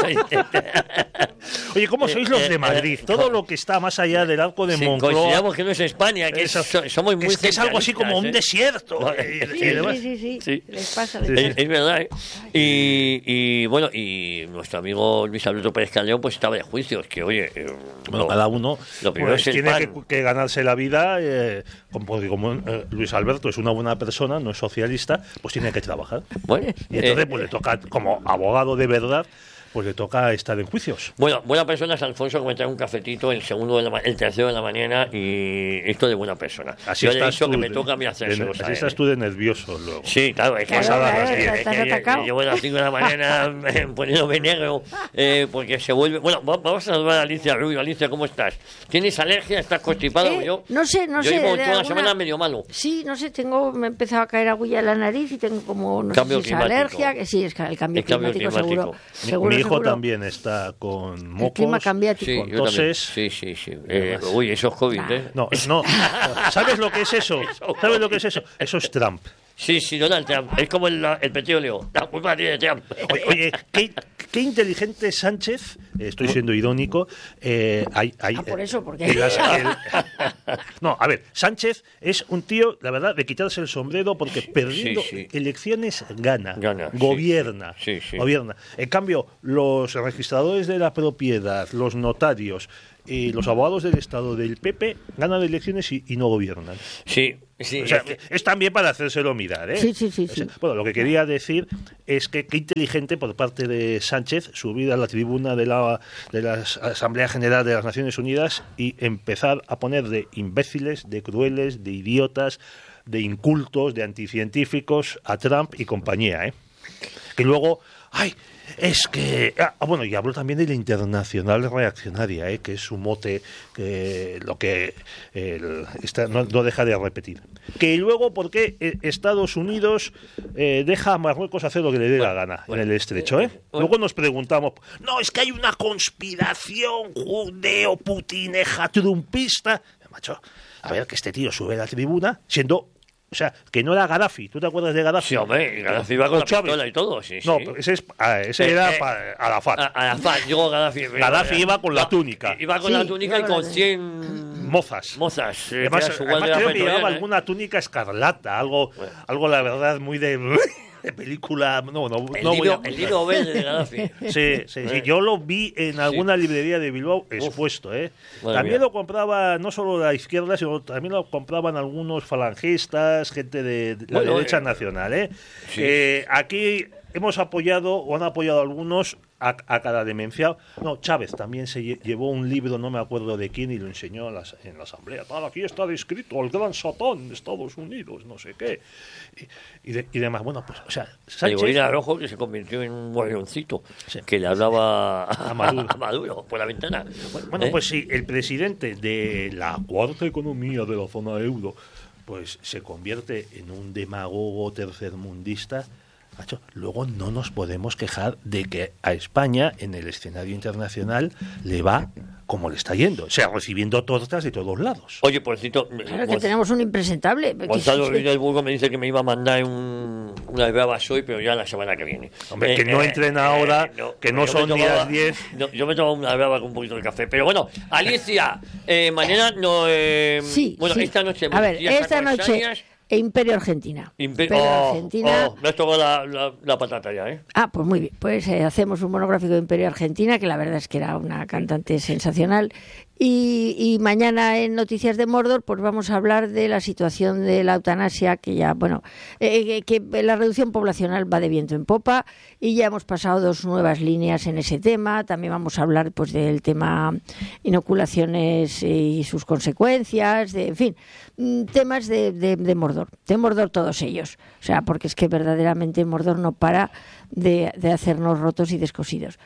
Oye, ¿cómo sois los de Madrid? Todo lo que está más allá del arco de sí, Moncloa. Consideramos que no es España, que es, somos muy es, que es algo así como un ¿eh? desierto. No, sí, sí, sí, sí, sí. Les pasa. Les es, es verdad. ¿eh? Y, y bueno, y nuestro amigo Luis Alberto Pérez Calleón pues estaba de juicios, que oye... Eh, bueno, lo, cada uno lo primero pues, es tiene que, que ganarse la vida, eh, como, como eh, Luis Alberto es una buena persona, no es socialista, pues tiene que trabajar. Bueno, y entonces eh, pues le toca, como abogado de verdad, pues le toca estar en juicios. Bueno, buena persona es Alfonso, que me trae un cafetito el segundo, de la, el tercero de la mañana, y esto de buena persona. Así Yo le he estás dicho tú que me de- toca a mí hacerse. de- así estás tú de nervioso luego. Sí, claro, es que, Claro, claro, es que- claro, es estás que atacado. llevo a las cinco de la mañana eh, poniéndome negro, eh, porque se vuelve... Bueno, va- vamos a saludar a Alicia Rubio. Alicia, ¿cómo estás? ¿Tienes alergia? ¿Estás constipado? Eh, Yo, no sé, no yo sé, llevo de toda la alguna- semana medio malo. Sí, no sé, tengo, me ha empezado a caer agulla en la nariz y tengo como, no Cambio sé si es climático. alergia, que sí, es que el cambio, El cambio climático, climático. seguro. Mi, seguro, mi hijo seguro. también está con mocos. clima cambiático. Sí, yo toses. también. Sí, sí, sí. Eh, uy, eso es COVID, ¿eh? No, no. ¿Sabes lo que es eso? ¿Sabes lo que es eso? Eso es Trump. Sí, sí, Donald Trump. Es como el, el petróleo. La culpa tiene Trump. Oye, oye, qué, qué inteligente es Sánchez, eh, estoy siendo irónico. Eh, hay, hay, Ah, por eso, porque... en las- el- no, a ver, Sánchez es un tío, la verdad, de quitarse el sombrero porque perdiendo sí. elecciones gana, Gana, sí. gobierna, Sí, sí. gobierna. En cambio, los registradores de la propiedad, los notarios y los abogados del Estado del P P ganan elecciones y, y no gobiernan. Sí, sí. O sea, es que- es también para hacérselo mirar, ¿eh? Sí, sí, sí, sí. O sea, bueno, lo que quería decir es que qué inteligente por parte de Sánchez subir a la tribuna de la, de la Asamblea General de las Naciones Unidas y empezar a poner de imbéciles, de crueles, de idiotas, de incultos, de anticientíficos a Trump y compañía, ¿eh? Que luego, ay, es que... Ah, bueno, y hablo también de la internacional reaccionaria, ¿eh? Que es su mote, que lo que el- esta- no, no deja de repetir. Que luego, ¿por qué eh, Estados Unidos eh, deja a Marruecos hacer lo que le dé la gana en el estrecho, eh? Luego nos preguntamos, no, es que hay una conspiración judeo-putineja trumpista. Macho, a ver, que este tío sube a la tribuna siendo... O sea, que no era Gaddafi. ¿Tú te acuerdas de Gaddafi? Sí, hombre, Gaddafi iba con O la Chávez. pistola y todo, sí, sí. No, pero ese, es, ah, ese Eh, era eh, pa- Arafat. A- Arafat, digo Gaddafi. pero- Gaddafi iba con la No, túnica. Iba con Sí, la túnica y iba con con- cien Mozas. mozas. eh, Además, que era su además guardia creo que llevaba pretoriana, ¿eh? alguna túnica escarlata, algo, algo la verdad, muy de, de película. No, no, El no voy libro- a- el libro verde de Gaddafi. Sí, sí, sí. Yo lo vi en alguna librería de Bilbao expuesto, ¿eh? Madre También mía. lo compraba no solo la izquierda, sino también lo compraban algunos falangistas, gente de, de la Bueno, derecha eh, nacional, ¿eh? sí. Eh, aquí hemos apoyado, o han apoyado algunos, a, a cada demenciado. No, Chávez también se lle- llevó un libro, no me acuerdo de quién, y lo enseñó en la, en la asamblea. Tal, aquí está descrito el gran Satán de Estados Unidos, no sé qué. Y, y, de- y demás. Bueno, pues, o sea, El Sánchez... gorila rojo que se convirtió en un guarioncito que le hablaba a, A Maduro. a Maduro por la ventana. Bueno, ¿Eh? pues sí, el presidente de la cuarta economía de la zona euro, pues se convierte en un demagogo tercermundista. Macho, luego no nos podemos quejar de que a España en el escenario internacional le va como le está yendo, o sea, recibiendo tortas de todos lados. Oye, por cierto, Claro que tenemos un impresentable. Gonzalo Ruiz del Burgo me dice que me iba a mandar un, una bravas hoy, pero ya la semana que viene. Hombre, que no entren ahora, que no yo son me ni tomaba- las diez. no, yo me tomaba una brava con un poquito de café. Pero bueno, Alicia, eh, mañana no. Eh, Sí, bueno, sí. esta noche. A ver, Días esta noche, Sacoasañas, Imperio Argentina. Impe- Imperio oh, Argentina. oh, me has tocado la, la, la patata ya, ¿eh? Ah, pues muy bien. Pues eh, hacemos un monográfico de Imperio Argentina, que la verdad es que era una cantante sensacional. Y, y mañana en Noticias de Mordor, pues vamos a hablar de la situación de la eutanasia, que ya, bueno, eh, que la reducción poblacional va de viento en popa y ya hemos pasado dos nuevas líneas en ese tema. También vamos a hablar, pues, del tema inoculaciones y sus consecuencias, de, en fin, mm, temas de, de, de Mordor, de Mordor todos ellos. O sea, porque es que verdaderamente Mordor no para de, de hacernos rotos y descosidos.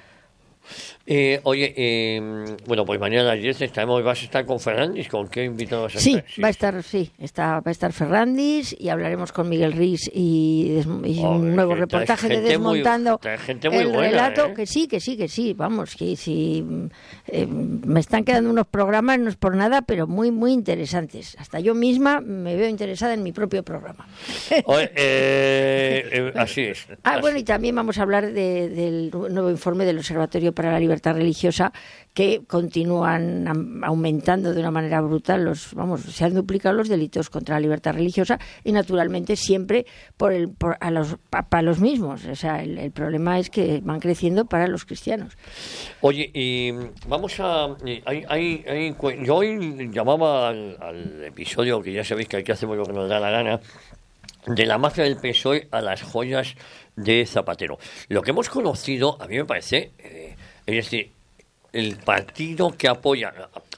Eh, oye, eh, bueno, pues mañana a las diez estaremos, vas a estar con Fernández, ¿con qué invitado vas a Sí, estar? va a estar, sí, está, va a estar Ferrandis y hablaremos con Miguel Riz y, des- y un Joder, nuevo que traes reportaje de gente muy- Desmontando traes gente muy el buena, relato, ¿eh? que sí, que sí, que sí, vamos, que sí, eh, me están quedando unos programas, no es por nada, pero muy, muy interesantes. Hasta yo misma me veo interesada en mi propio programa. Oye, eh, eh, así es. Ah, así- bueno, y también vamos a hablar de- del nuevo informe del Observatorio para la Libertad Religiosa, que continúan am- aumentando de una manera brutal los, vamos, se han duplicado los delitos contra la libertad religiosa y naturalmente siempre por el, por, a los, pa- para los mismos. O sea, el, el problema es que van creciendo para los cristianos. Oye, y vamos a... y hay, hay, hay cue- yo hoy llamaba al, al episodio, que ya sabéis que aquí hacemos lo que nos da la gana, de la mafia del P S O E a las joyas de Zapatero. Lo que hemos conocido, a mí me parece, eh, es decir, el partido que apoya...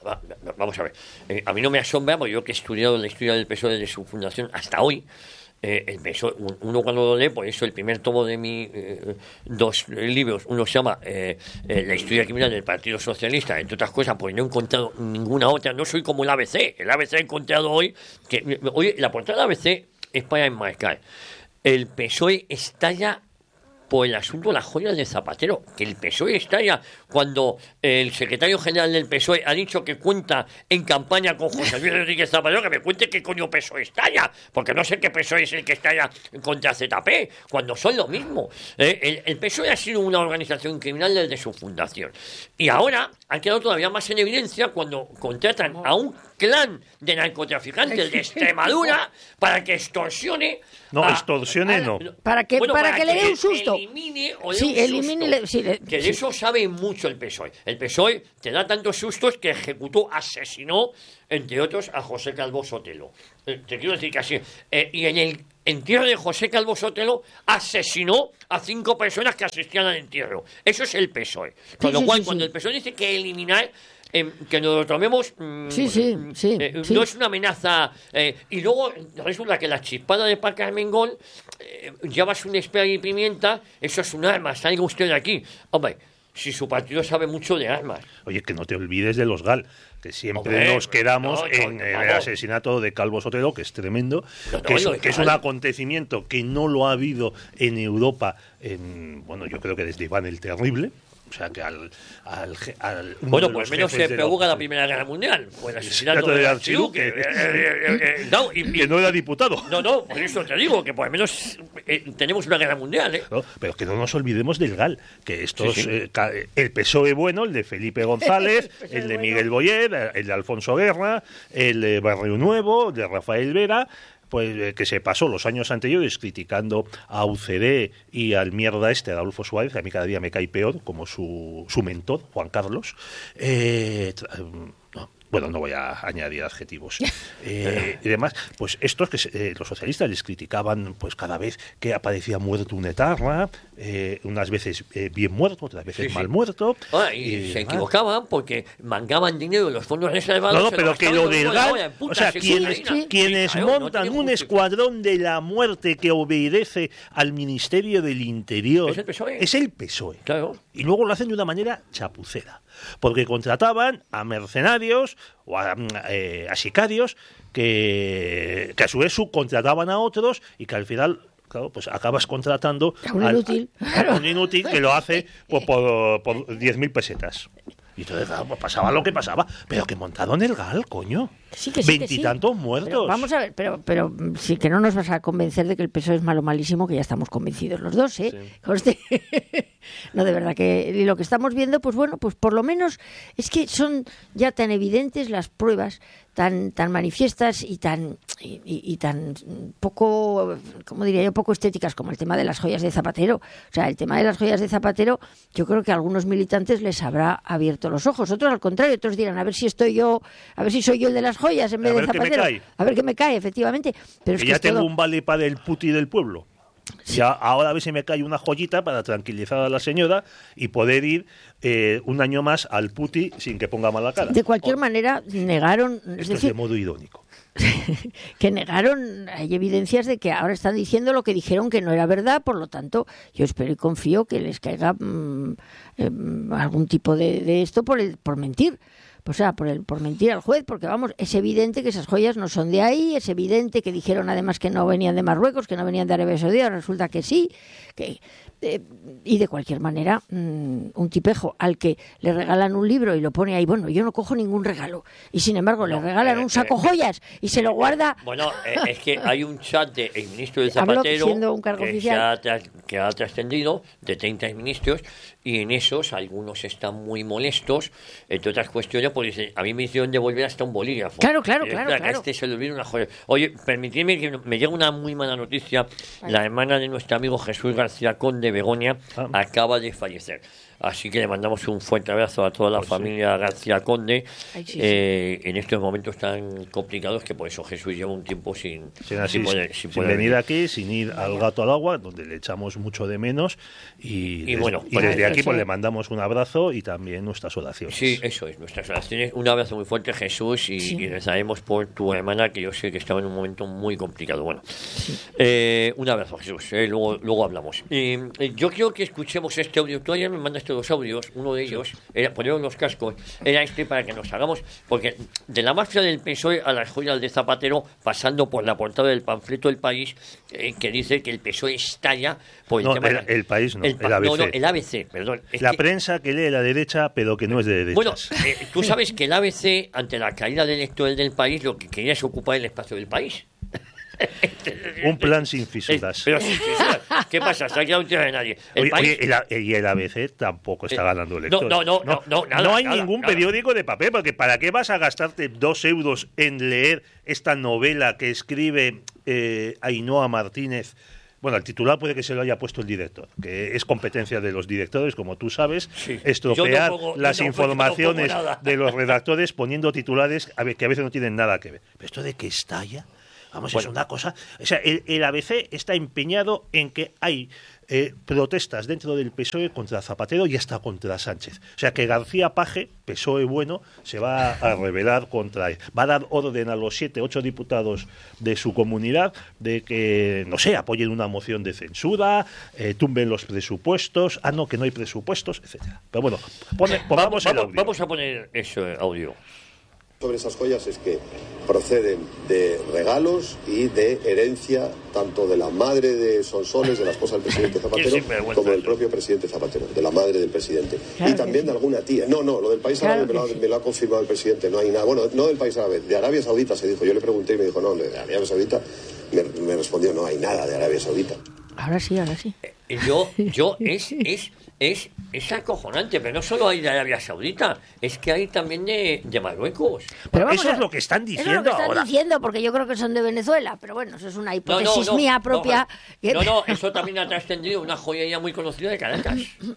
Vamos a ver, eh, a mí no me asombra, porque yo que he estudiado la historia del P S O E desde su fundación hasta hoy, eh, el P S O E, uno cuando lo lee, por eso el primer tomo de mis eh, dos libros, uno se llama eh, eh, La historia criminal del Partido Socialista, entre otras cosas, pues no he encontrado ninguna otra, no soy como el A B C, el A B C ha encontrado hoy, que hoy la portada del A B C es para enmarcar. El P S O E estalla por el asunto de las joyas de Zapatero, que el P S O E estalla cuando el secretario general del P S O E ha dicho que cuenta en campaña con José Luis Rodríguez Zapatero, que me cuente qué coño P S O E estalla, porque no sé qué P S O E es el que estalla contra Z P, cuando son lo mismo. Eh, el, el P S O E ha sido una organización criminal desde su fundación. Y ahora ha quedado todavía más en evidencia cuando contratan a un clan de narcotraficantes de Extremadura para que extorsione. No, a, extorsione a, no. Para que, bueno, para para que le que dé un susto. Elimine o dé sí, un elimine. susto. Le, sí, le, que de sí. eso sabe mucho el P S O E. El P S O E te da tantos sustos que ejecutó, asesinó, entre otros, a José Calvo Sotelo. Eh, te quiero decir que así. Eh, y en el entierro de José Calvo Sotelo asesinó a cinco personas que asistían al entierro. Eso es el P S O E. Con Sí, lo sí, cual, sí, cuando sí. el P S O E dice que eliminar... Eh, que nos lo tomemos mm, Sí, sí, sí, eh, sí. no es una amenaza eh, y luego resulta que la chispada de Paca Armengol eh, llevas un spray y pimienta, eso es un arma, salga usted de aquí, hombre, si su partido sabe mucho de armas. Oye, que no te olvides de los GAL, que siempre Hombre, nos quedamos no, no, en no, el vamos. asesinato de Calvo Sotelo, que es tremendo, No, no, que, es, no, que es no, un no. acontecimiento que no lo ha habido en Europa, en, bueno, yo creo que desde Iván el Terrible. O sea, que al... al, al uno Bueno, de pues los menos jefes se de la provoca la oposición. Primera Guerra Mundial, pues el El asesinato asesinato de de Archiduque. Archiduque. Eh, eh, eh, eh, no, y- y- Que no era diputado. No, no, por eso te digo, que por lo menos eh, tenemos una guerra mundial, ¿eh? ¿No? Pero que no nos olvidemos del GAL, que estos, Sí, sí. eh, ca- el P S O E bueno, el de Felipe González, el de Miguel Boyer, el de Alfonso Guerra, el de Barrio Nuevo, el de Rafael Vera, pues eh, que se pasó los años anteriores criticando a U C D y al mierda este, a Adolfo Suárez, que a mí cada día me cae peor, como su, su mentor, Juan Carlos. Eh, tra- no, bueno, no voy a añadir adjetivos eh, y demás. Pues estos que se- eh, los socialistas les criticaban pues cada vez que aparecía muerto un etarra, eh, unas veces eh, bien muerto, otras veces Sí, sí. mal muerto. Ah, y se demás. equivocaban porque mangaban dinero de los fondos reservados. No, no, se pero lo que gastaban lo todo del en la GAL, olla, en puta o sea, sexualidad. quienes, Sí, quienes claro, no montan tiene un justicia. escuadrón de la muerte que obedece al Ministerio del Interior Es el P S O E. es el P S O E. Claro. Y luego lo hacen de una manera chapucera, porque contrataban a mercenarios o a, mm, eh, a sicarios que, que a su vez subcontrataban a otros y que al final... Claro, pues acabas contratando A un al- inútil. a un inútil que lo hace pues, por, por diez mil pesetas. Y entonces claro, pues pasaba lo que pasaba, pero que montaron el GAL, coño. Sí, que sí, que Veintitantos sí. muertos. Pero vamos a ver, pero, pero mm, sí que no nos vas a convencer de que el P S O E es malo malísimo, que ya estamos convencidos los dos, ¿eh? Conste. No, de verdad que y lo que estamos viendo, pues bueno, pues por lo menos es que son ya tan evidentes las pruebas, tan tan manifiestas y tan y, y- y tan poco, ¿cómo diría yo? Poco estéticas como el tema de las joyas de Zapatero. O sea, el tema de las joyas de Zapatero, yo creo que a algunos militantes les habrá abierto los ojos. Otros al contrario, otros dirán, a ver si estoy yo, a ver si soy yo el de las joyas en vez A de ver qué me Zapatero. cae. A ver qué me cae, efectivamente. Pero es que que ya es tengo todo- un vale para el puti del pueblo. Ya ahora a ver si me cae una joyita para tranquilizar a la señora y poder ir eh, un año más al puti sin que ponga mala cara. De cualquier manera, negaron, es Esto es decir, de modo irónico. que negaron, hay evidencias de que ahora están diciendo lo que dijeron que no era verdad, por lo tanto, yo espero y confío que les caiga mm, eh, algún tipo de, de esto por el, por mentir. O sea, por el, por mentir al juez, porque vamos, es evidente que esas joyas no son de ahí, es evidente que dijeron además que no venían de Marruecos, que no venían de Arabia Saudí, resulta que sí, que eh, y de cualquier manera, mmm, un tipejo al que le regalan un libro y lo pone ahí, bueno, yo no cojo ningún regalo, y sin embargo le regalan eh, un saco eh, joyas y se lo guarda. Bueno, eh, es que hay un chat del de ministro del Habló Zapatero siendo un cargo que, se oficial. ha tras- que ha trascendido de treinta ministros y en esos algunos están muy molestos, entre otras cuestiones pues dice, a mí me hicieron devolver hasta un bolígrafo. Claro, claro, Eh, claro, que a claro. este se le olvidó una joya. Oye, permitidme que me llega una muy mala noticia. Vale. La hermana de nuestro amigo Jesús García Conde, Begoña, Ah. acaba de fallecer. Así que le mandamos un fuerte abrazo a toda la Pues familia García Conde. Ay, sí, sí. eh, En estos momentos tan complicados que por eso Jesús lleva un tiempo sin, Sin, así, sin poder, sin sin poder venir venir. aquí, sin ir al Gato al Agua, donde le echamos mucho de menos. Y, Y des- bueno, y pues desde aquí eso- pues, le mandamos un abrazo y también nuestras oraciones. Sí, eso es, nuestras oraciones. Un abrazo muy fuerte, Jesús, y, Sí. y rezaremos por tu hermana, que yo sé que estaba en un momento muy complicado. Bueno, eh, un abrazo, Jesús, eh, luego, luego hablamos. Eh, eh, yo quiero que escuchemos este audio. Tú ayer me mandaste dos audios, uno de ellos, era, ponieron los cascos, era este para que nos hagamos, porque de la mafia del P S O E a las joyas de Zapatero, pasando por la portada del panfleto del País, eh, que dice que el P S O E estalla por el No, tema... el, de- el país no, el, pa- A B C. No, no, el A B C, perdón. Es la que- prensa que lee la derecha, pero que no es de derechas. bueno, eh, tú sabes que el A B C, ante la caída del electoral del país, lo que quería es ocupar el espacio del país. Un plan sin fisuras. Pero sin fisuras. ¿Qué pasa? Se ha quedado en tierra de nadie. El Oye, país... oye, el A- y el A B C tampoco está Eh, ganando electores. no, no, no, no, nada, No hay nada, ningún nada. periódico de papel, porque ¿para qué vas a gastarte dos euros en leer esta novela que escribe eh, Ainhoa Martínez? Bueno, el titular puede que se lo haya puesto el director, que es competencia de los directores, como tú sabes, estropear Yo no pongo- yo las no- yo no pongo informaciones nada. de los redactores poniendo titulares a ver, que a veces no tienen nada que ver. Pero esto de que estalla, vamos, es una cosa... O sea, el, el A B C está empeñado en que hay eh, protestas dentro del P S O E contra Zapatero y hasta contra Sánchez. O sea, que García Paje, P S O E bueno, se va a rebelar contra él. Va a dar orden a los siete, ocho diputados de su comunidad de que, no sé, apoyen una moción de censura, eh, tumben los presupuestos, ah, no, que no hay presupuestos, etcétera. Pero bueno, pone- pongamos vamos, el vamos, audio. vamos a poner ese audio. Sobre esas joyas es que proceden de regalos y de herencia tanto de la madre de Sonsoles, de la esposa del presidente Zapatero, como del propio presidente Zapatero, de la madre del presidente. Claro y también de alguna tía. No, no, lo del país Claro árabe me lo, que ha, me lo ha confirmado el presidente, no hay nada. Bueno, no del país árabe, de Arabia Saudita se dijo. Yo le pregunté y me dijo, no, de Arabia Saudita. Me, me respondió, no hay nada de Arabia Saudita. Ahora sí, ahora sí. Yo, yo, es, es, es, es acojonante, pero no solo hay de Arabia Saudita, es que hay también de, de Marruecos. Pero vamos Eso a- es lo que están Eso diciendo es lo que están ahora. diciendo, porque yo creo que son de Venezuela, pero bueno, eso es una No, hipótesis no, no, mía no, propia. que- No, no, eso también ha trascendido una joyería muy conocida de Caracas.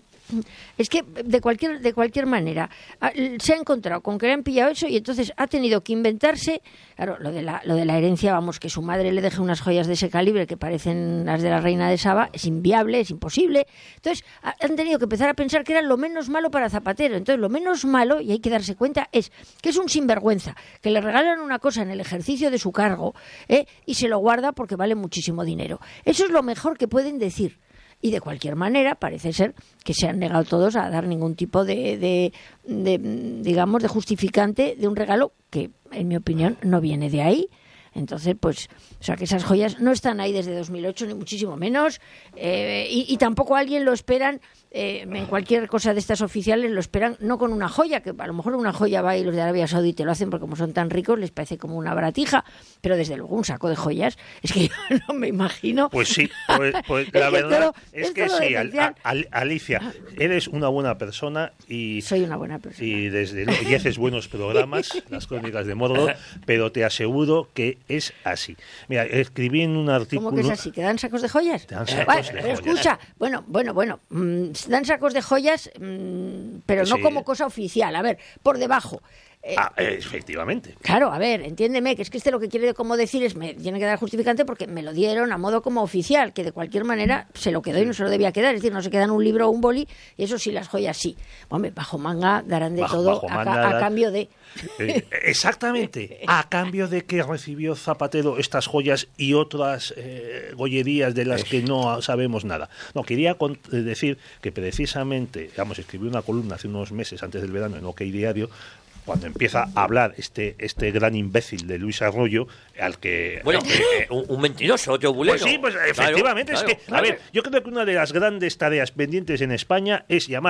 Es que de cualquier de cualquier manera ah, se ha encontrado con que le han pillado eso y entonces ha tenido que inventarse, claro, lo de la lo de la herencia, vamos, que su madre le deje unas joyas de ese calibre que parecen las de la reina de Saba, es inviable, es imposible. Entonces ah, han tenido que empezar a pensar que era lo menos malo para Zapatero. Entonces lo menos malo, y hay que darse cuenta, es que es un sinvergüenza, que le regalan una cosa en el ejercicio de su cargo, ¿eh? Y se lo guarda porque vale muchísimo dinero. Eso es lo mejor que pueden decir. Y de cualquier manera parece ser que se han negado todos a dar ningún tipo de, de, de, digamos, de justificante de un regalo que, en mi opinión, no viene de ahí. Entonces, pues, o sea, que esas joyas no están ahí desde dos mil ocho, ni muchísimo menos, eh, y, y tampoco alguien lo esperan, eh, en cualquier cosa de estas oficiales lo esperan, no con una joya, que a lo mejor una joya va y los de Arabia Saudí te lo hacen porque como son tan ricos les parece como una baratija, pero desde luego un saco de joyas, es que yo no me imagino... Pues sí, pues, pues Es la que verdad todo- es es que todo sí, Al- demencial. Al- Alicia, eres una buena persona y... Soy una buena persona. Y, desde, lo- y haces buenos programas, las crónicas de Mordor, pero te aseguro que es así. Mira, escribí en un artículo... ¿Cómo que es así? ¿Que dan sacos de joyas? dan sacos Vale, de pero joyas. escucha, bueno, bueno, bueno, mm, dan sacos de joyas, mm, pero no Sí. como cosa oficial. A ver, por debajo. Eh, Ah, eh, efectivamente. Claro, a ver, entiéndeme, que es que este lo que quiere como decir es, me tiene que dar justificante porque me lo dieron a modo como oficial, que de cualquier manera se lo quedó y no se lo debía quedar, es decir, no se quedan un libro o un boli, y eso sí, las joyas sí. Hombre, bajo manga darán de Bajo- todo bajo a, manga ca- a dar- cambio de... Eh, exactamente. A cambio de que recibió Zapatero estas joyas y otras eh, gollerías de las que no sabemos nada. No, quería con- eh, decir que precisamente, vamos, escribí una columna hace unos meses antes del verano en OK Diario, cuando empieza a hablar este este gran imbécil de Luis Arroyo, al que... Bueno, eh, un, un mentiroso, otro bulero. Pues sí, pues Claro, efectivamente. claro, es que, claro. a ver, yo creo que una de las grandes tareas pendientes en España es llamar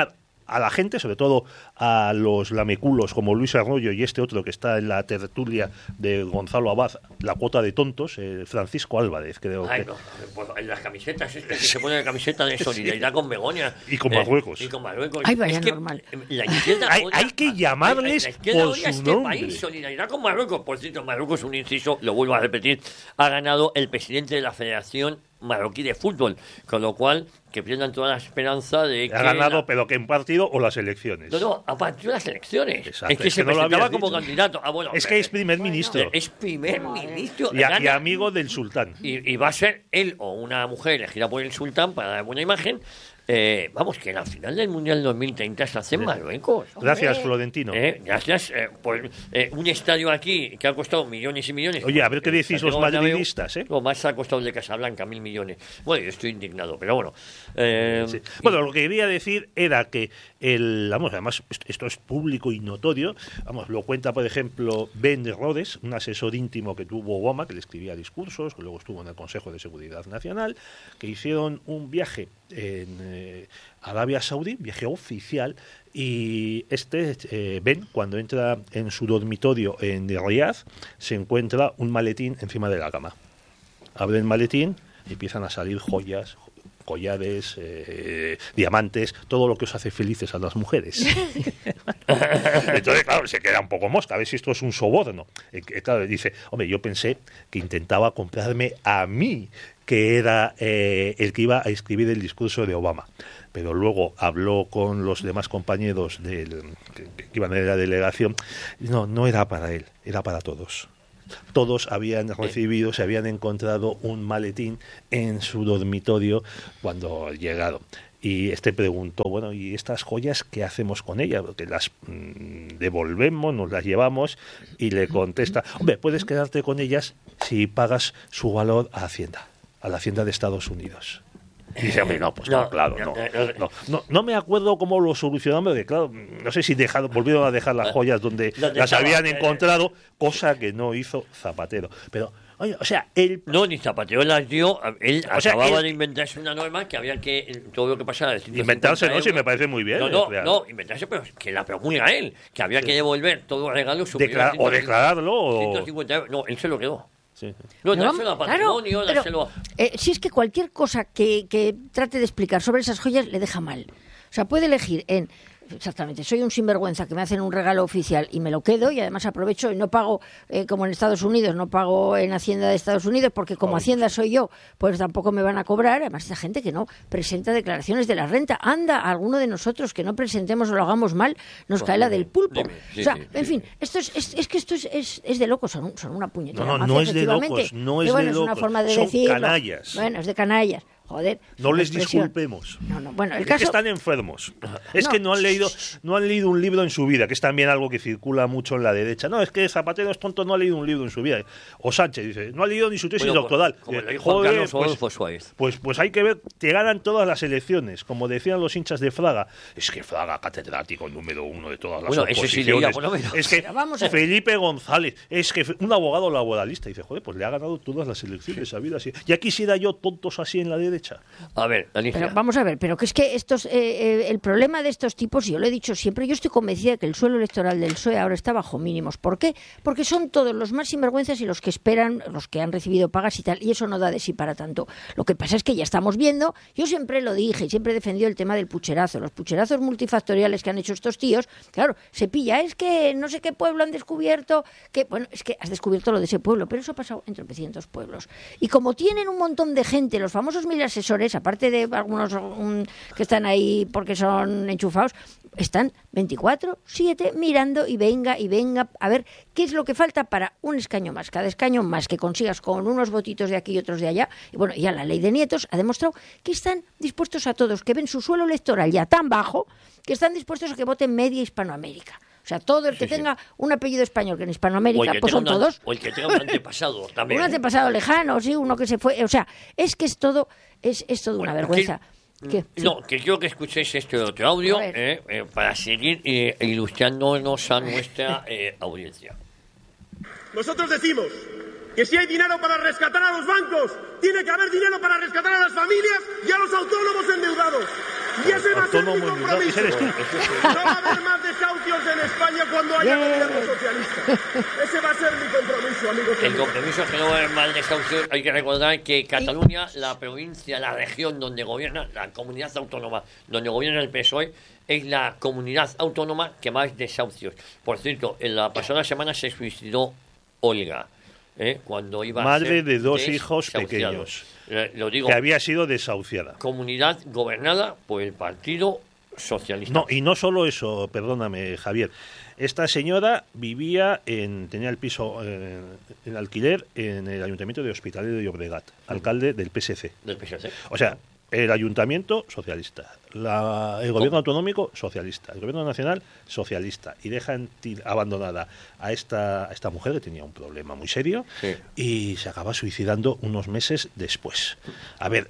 a la gente, sobre todo a los lameculos como Luis Arroyo y este otro que está en la tertulia de Gonzalo Abad, la cuota de tontos, eh, Francisco Álvarez, creo Ay, que... no, pues en las camisetas, este que se pone la camiseta de solidaridad con Begoña. Y con Marruecos. Eh, y con Marruecos. Ay, vaya es que normal. La izquierda hay, odia, hay que llamarles la izquierda por odia su este nombre. país, solidaridad con Marruecos. Por cierto, Marruecos, un inciso, lo vuelvo a repetir, ha ganado el presidente de la Federación Marroquí de Fútbol, con lo cual que pierdan toda la esperanza de que... Ha ganado, la... pero que en partido o las elecciones. No, no, a partir de las elecciones. Exacto, es que es se que no lo presentaba habías como dicho. candidato. Ah, bueno, Es que es primer ministro. Es primer ministro. Y, a- y Gana- amigo del sultán. y, y va a ser él o una mujer elegida por el sultán para dar buena imagen. Eh, vamos, que la final del Mundial dos mil treinta se hace en Marruecos. Gracias, Hombre. Florentino. Eh, gracias eh, por eh, un estadio aquí que ha costado millones y millones. Oye, a ver qué El decís los Santiago Bernabéu, madridistas, ¿eh? Lo más ha costado el de Casablanca, mil millones. Bueno, yo estoy indignado, pero bueno. Eh, Sí. Bueno, lo que quería decir era que el, vamos, además esto- esto es público y notorio, vamos, lo cuenta por ejemplo Ben Rhodes, un asesor íntimo que tuvo Obama, que le escribía discursos, que luego estuvo en el Consejo de Seguridad Nacional, que hicieron un viaje en eh, Arabia Saudí, viaje oficial, y este eh, Ben, cuando entra en su dormitorio en Riyadh, se encuentra un maletín encima de la cama. Abre el maletín y empiezan a salir joyas, collares, eh, diamantes, todo lo que os hace felices a las mujeres. Entonces, claro, se queda un poco mosca, a ver si esto es un soborno. Eh, que, claro, dice, hombre, yo pensé que intentaba comprarme a mí, que era eh, el que iba a escribir el discurso de Obama. Pero luego habló con los demás compañeros del, que, que iban en la delegación. No, no era para él, era para todos. Todos habían recibido, se habían encontrado un maletín en su dormitorio cuando llegaron. Y este preguntó, bueno, ¿y estas joyas qué hacemos con ellas? Porque las mmm, devolvemos, nos las llevamos, y le contesta, hombre, puedes quedarte con ellas si pagas su valor a Hacienda, a la Hacienda de Estados Unidos. Y dice, hombre, no, pues no, No, claro, no, no, no, no me acuerdo cómo lo solucionamos, porque claro, no sé si dejaron, volvieron a dejar las joyas donde Donde las estaba, habían eh, encontrado, cosa que no hizo Zapatero. Pero, oye, o sea, él... No, ni Zapatero las dio. Él O sea, acababa él- de inventarse una norma que había que todo lo que pasara de ciento cincuenta Inventarse, no, sí, euros. me parece muy bien. No, no, Real. no, inventarse, pero que la promulga él, que había Sí. que devolver todo el regalo superior a Declara- o declararlo, o- ciento cincuenta euros. No, él se lo quedó. Sí. No, Pero dárselo a vamos, claro, patrimonio, pero, dárselo a... eh, si es que cualquier cosa que, que trate de explicar sobre esas joyas le deja mal. O sea, puede elegir en... Exactamente, soy un sinvergüenza que me hacen un regalo oficial y me lo quedo, y además aprovecho y no pago, eh, como en Estados Unidos, no pago en Hacienda de Estados Unidos, porque como Hacienda soy yo, pues tampoco me van a cobrar. Además, esa gente que no presenta declaraciones de la renta, anda, alguno de nosotros que no presentemos o lo hagamos mal, nos Pues cae la del pulpo. dime, sí, o sea, sí, en fin, esto es, es, es que esto es, es, es de locos, son, un- son una puñetera No, no, mafia, no es de efectivamente. locos, no es Pero bueno, de es una locos, forma de son decirlo. canallas. Bueno, es de canallas. Joder. No una les expresión. disculpemos. No, no, bueno, el Es caso... que están enfermos. Es No. que no han leído, no han leído un libro en su vida, que es también algo que circula mucho en la derecha. No, es que Zapatero es tonto, no ha leído un libro en su vida. O Sánchez dice, no ha leído ni su tesis Bueno, doctoral. como Eh, le dijo Juan joder, Carlos pues, Adolfo Suárez. pues, pues hay que ver, te ganan todas las elecciones. Como decían los hinchas de Fraga, es que Fraga, catedrático número uno de todas las Bueno, ese sí oposiciones. leía, por lo menos. Es que Pero vamos a ver. Felipe González, es que un abogado laboralista, dice, joder, pues le ha ganado todas las elecciones habidas. Ya quisiera yo tontos así en la derecha. A ver, Alicia. Pero vamos a ver, pero que es que estos, eh, eh, el problema de estos tipos, y yo lo he dicho siempre, yo estoy convencida de que el suelo electoral del P S O E ahora está bajo mínimos. ¿Por qué? Porque son todos los más sinvergüenzas y los que esperan, los que han recibido pagas y tal, y eso no da de sí para tanto. Lo que pasa es que ya estamos viendo, yo siempre lo dije, y siempre he defendido el tema del pucherazo, los pucherazos multifactoriales que han hecho estos tíos, claro, se pilla, es que no sé qué pueblo han descubierto, que bueno, es que has descubierto lo de ese pueblo, pero eso ha pasado en tropecientos pueblos. Y como tienen un montón de gente, los famosos mil asesores, aparte de algunos un, que están ahí porque son enchufados, están veinticuatro siete mirando y venga y venga a ver qué es lo que falta para un escaño más, cada escaño más que consigas con unos votitos de aquí y otros de allá. Y bueno, ya la ley de nietos ha demostrado que están dispuestos a todos, que ven su suelo electoral ya tan bajo, que están dispuestos a que voten media Hispanoamérica. O sea, todo el que Sí, sí. tenga un apellido español que en O el Hispanoamérica, que pues tenga son un- todos. O el que tenga un antepasado también. Un antepasado lejano, sí, uno que se fue. O sea, es que es todo, es, es todo una Bueno, vergüenza. ¿Qué? No, que quiero que escuchéis este otro audio A ver. eh, eh, para seguir eh, ilustrándonos a nuestra eh, audiencia. Nosotros decimos que si hay dinero para rescatar a los bancos, tiene que haber dinero para rescatar a las familias y a los autónomos endeudados. Y ese va a ser mi Autónomo individual, compromiso. ese eres tú. No va a haber más desahucios en España cuando haya gobierno socialista. Ese va a ser mi compromiso, amigos. El compromiso es que no va a haber más desahucios. Hay que recordar que Cataluña, la provincia, la región donde gobierna, la comunidad autónoma donde gobierna el P S O E, es la comunidad autónoma que más desahucios. Por cierto, en la pasada semana se suicidó Olga, ¿eh? cuando iba Madre a ser de dos desahuciado. hijos pequeños. Eh, Lo digo. Que había sido desahuciada. Comunidad gobernada por el Partido Socialista. No, y no solo eso, perdóname, Javier. Esta señora vivía en, tenía el piso eh, en alquiler en el Ayuntamiento de Hospitalet de Llobregat, alcalde del P S C. Del P S C. O sea, el ayuntamiento socialista, la, el gobierno autonómico socialista, el gobierno nacional socialista, y dejan ti- abandonada a esta, a esta mujer que tenía un problema muy serio Sí. y se acaba suicidando unos meses después. A ver,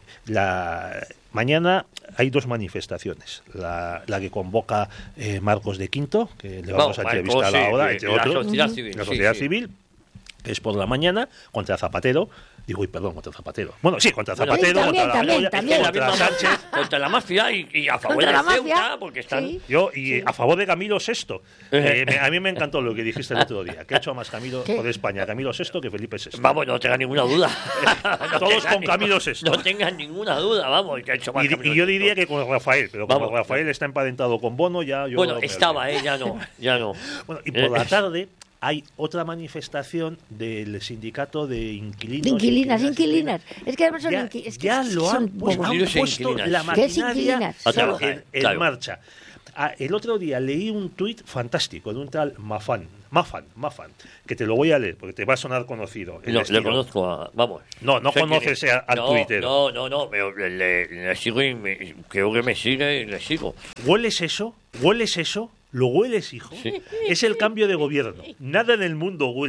la mañana hay dos manifestaciones. La, la que convoca eh, Marcos de Quinto, que le vamos Vamos, a Marcos, entrevistar sí, ahora, de- entre de la otros. sociedad civil, La sí, sociedad sí. civil, que es por la mañana, contra Zapatero. Digo, uy, perdón, contra Zapatero. Bueno, sí, contra Bueno, Zapatero, sí, también, contra la también, Moya, también. contra La misma Sánchez. mafia, contra la mafia y, y a favor Contra de la Ceuta, mafia, porque están... Sí. Yo, y a favor de Camilo sexto. Eh, me- a mí me encantó lo que dijiste el otro día. Que ha hecho más Camilo ¿Qué? por España, Camilo sexto que Felipe sexto. Vamos, no tengas ninguna duda. No Todos tengas con ni- Camilo sexto. No tengas ninguna duda, vamos, que ha hecho más Y, Camilo y yo sexto. diría que con Rafael, pero como Vamos. Rafael está emparentado con Bono, ya yo... Bueno, me estaba, olvido. eh, ya no, ya no. Bueno, y por Eh, la tarde hay otra manifestación del sindicato de inquilinos. De inquilinas, inquilinas. inquilinas. Es que además son Ya, inqui- es que ya son lo han puesto, bobos. han puesto la ¿Qué es maquinaria inquilinas? A trabajar, en, en claro. marcha. Ah, el otro día leí un tuit fantástico de un tal Mafan, Mafan, Mafan, que te lo voy a leer porque te va a sonar conocido. el No, estilo. le conozco a... Vamos. No, no Sé quién conoces es. a- al no, tuitero. No, no, no, pero le, le- le sigo y me- creo que me sigue y le sigo. ¿Hueles eso? ¿Hueles eso? ¿Lo hueles, hijo? Es el cambio de gobierno. Nada en el mundo huele.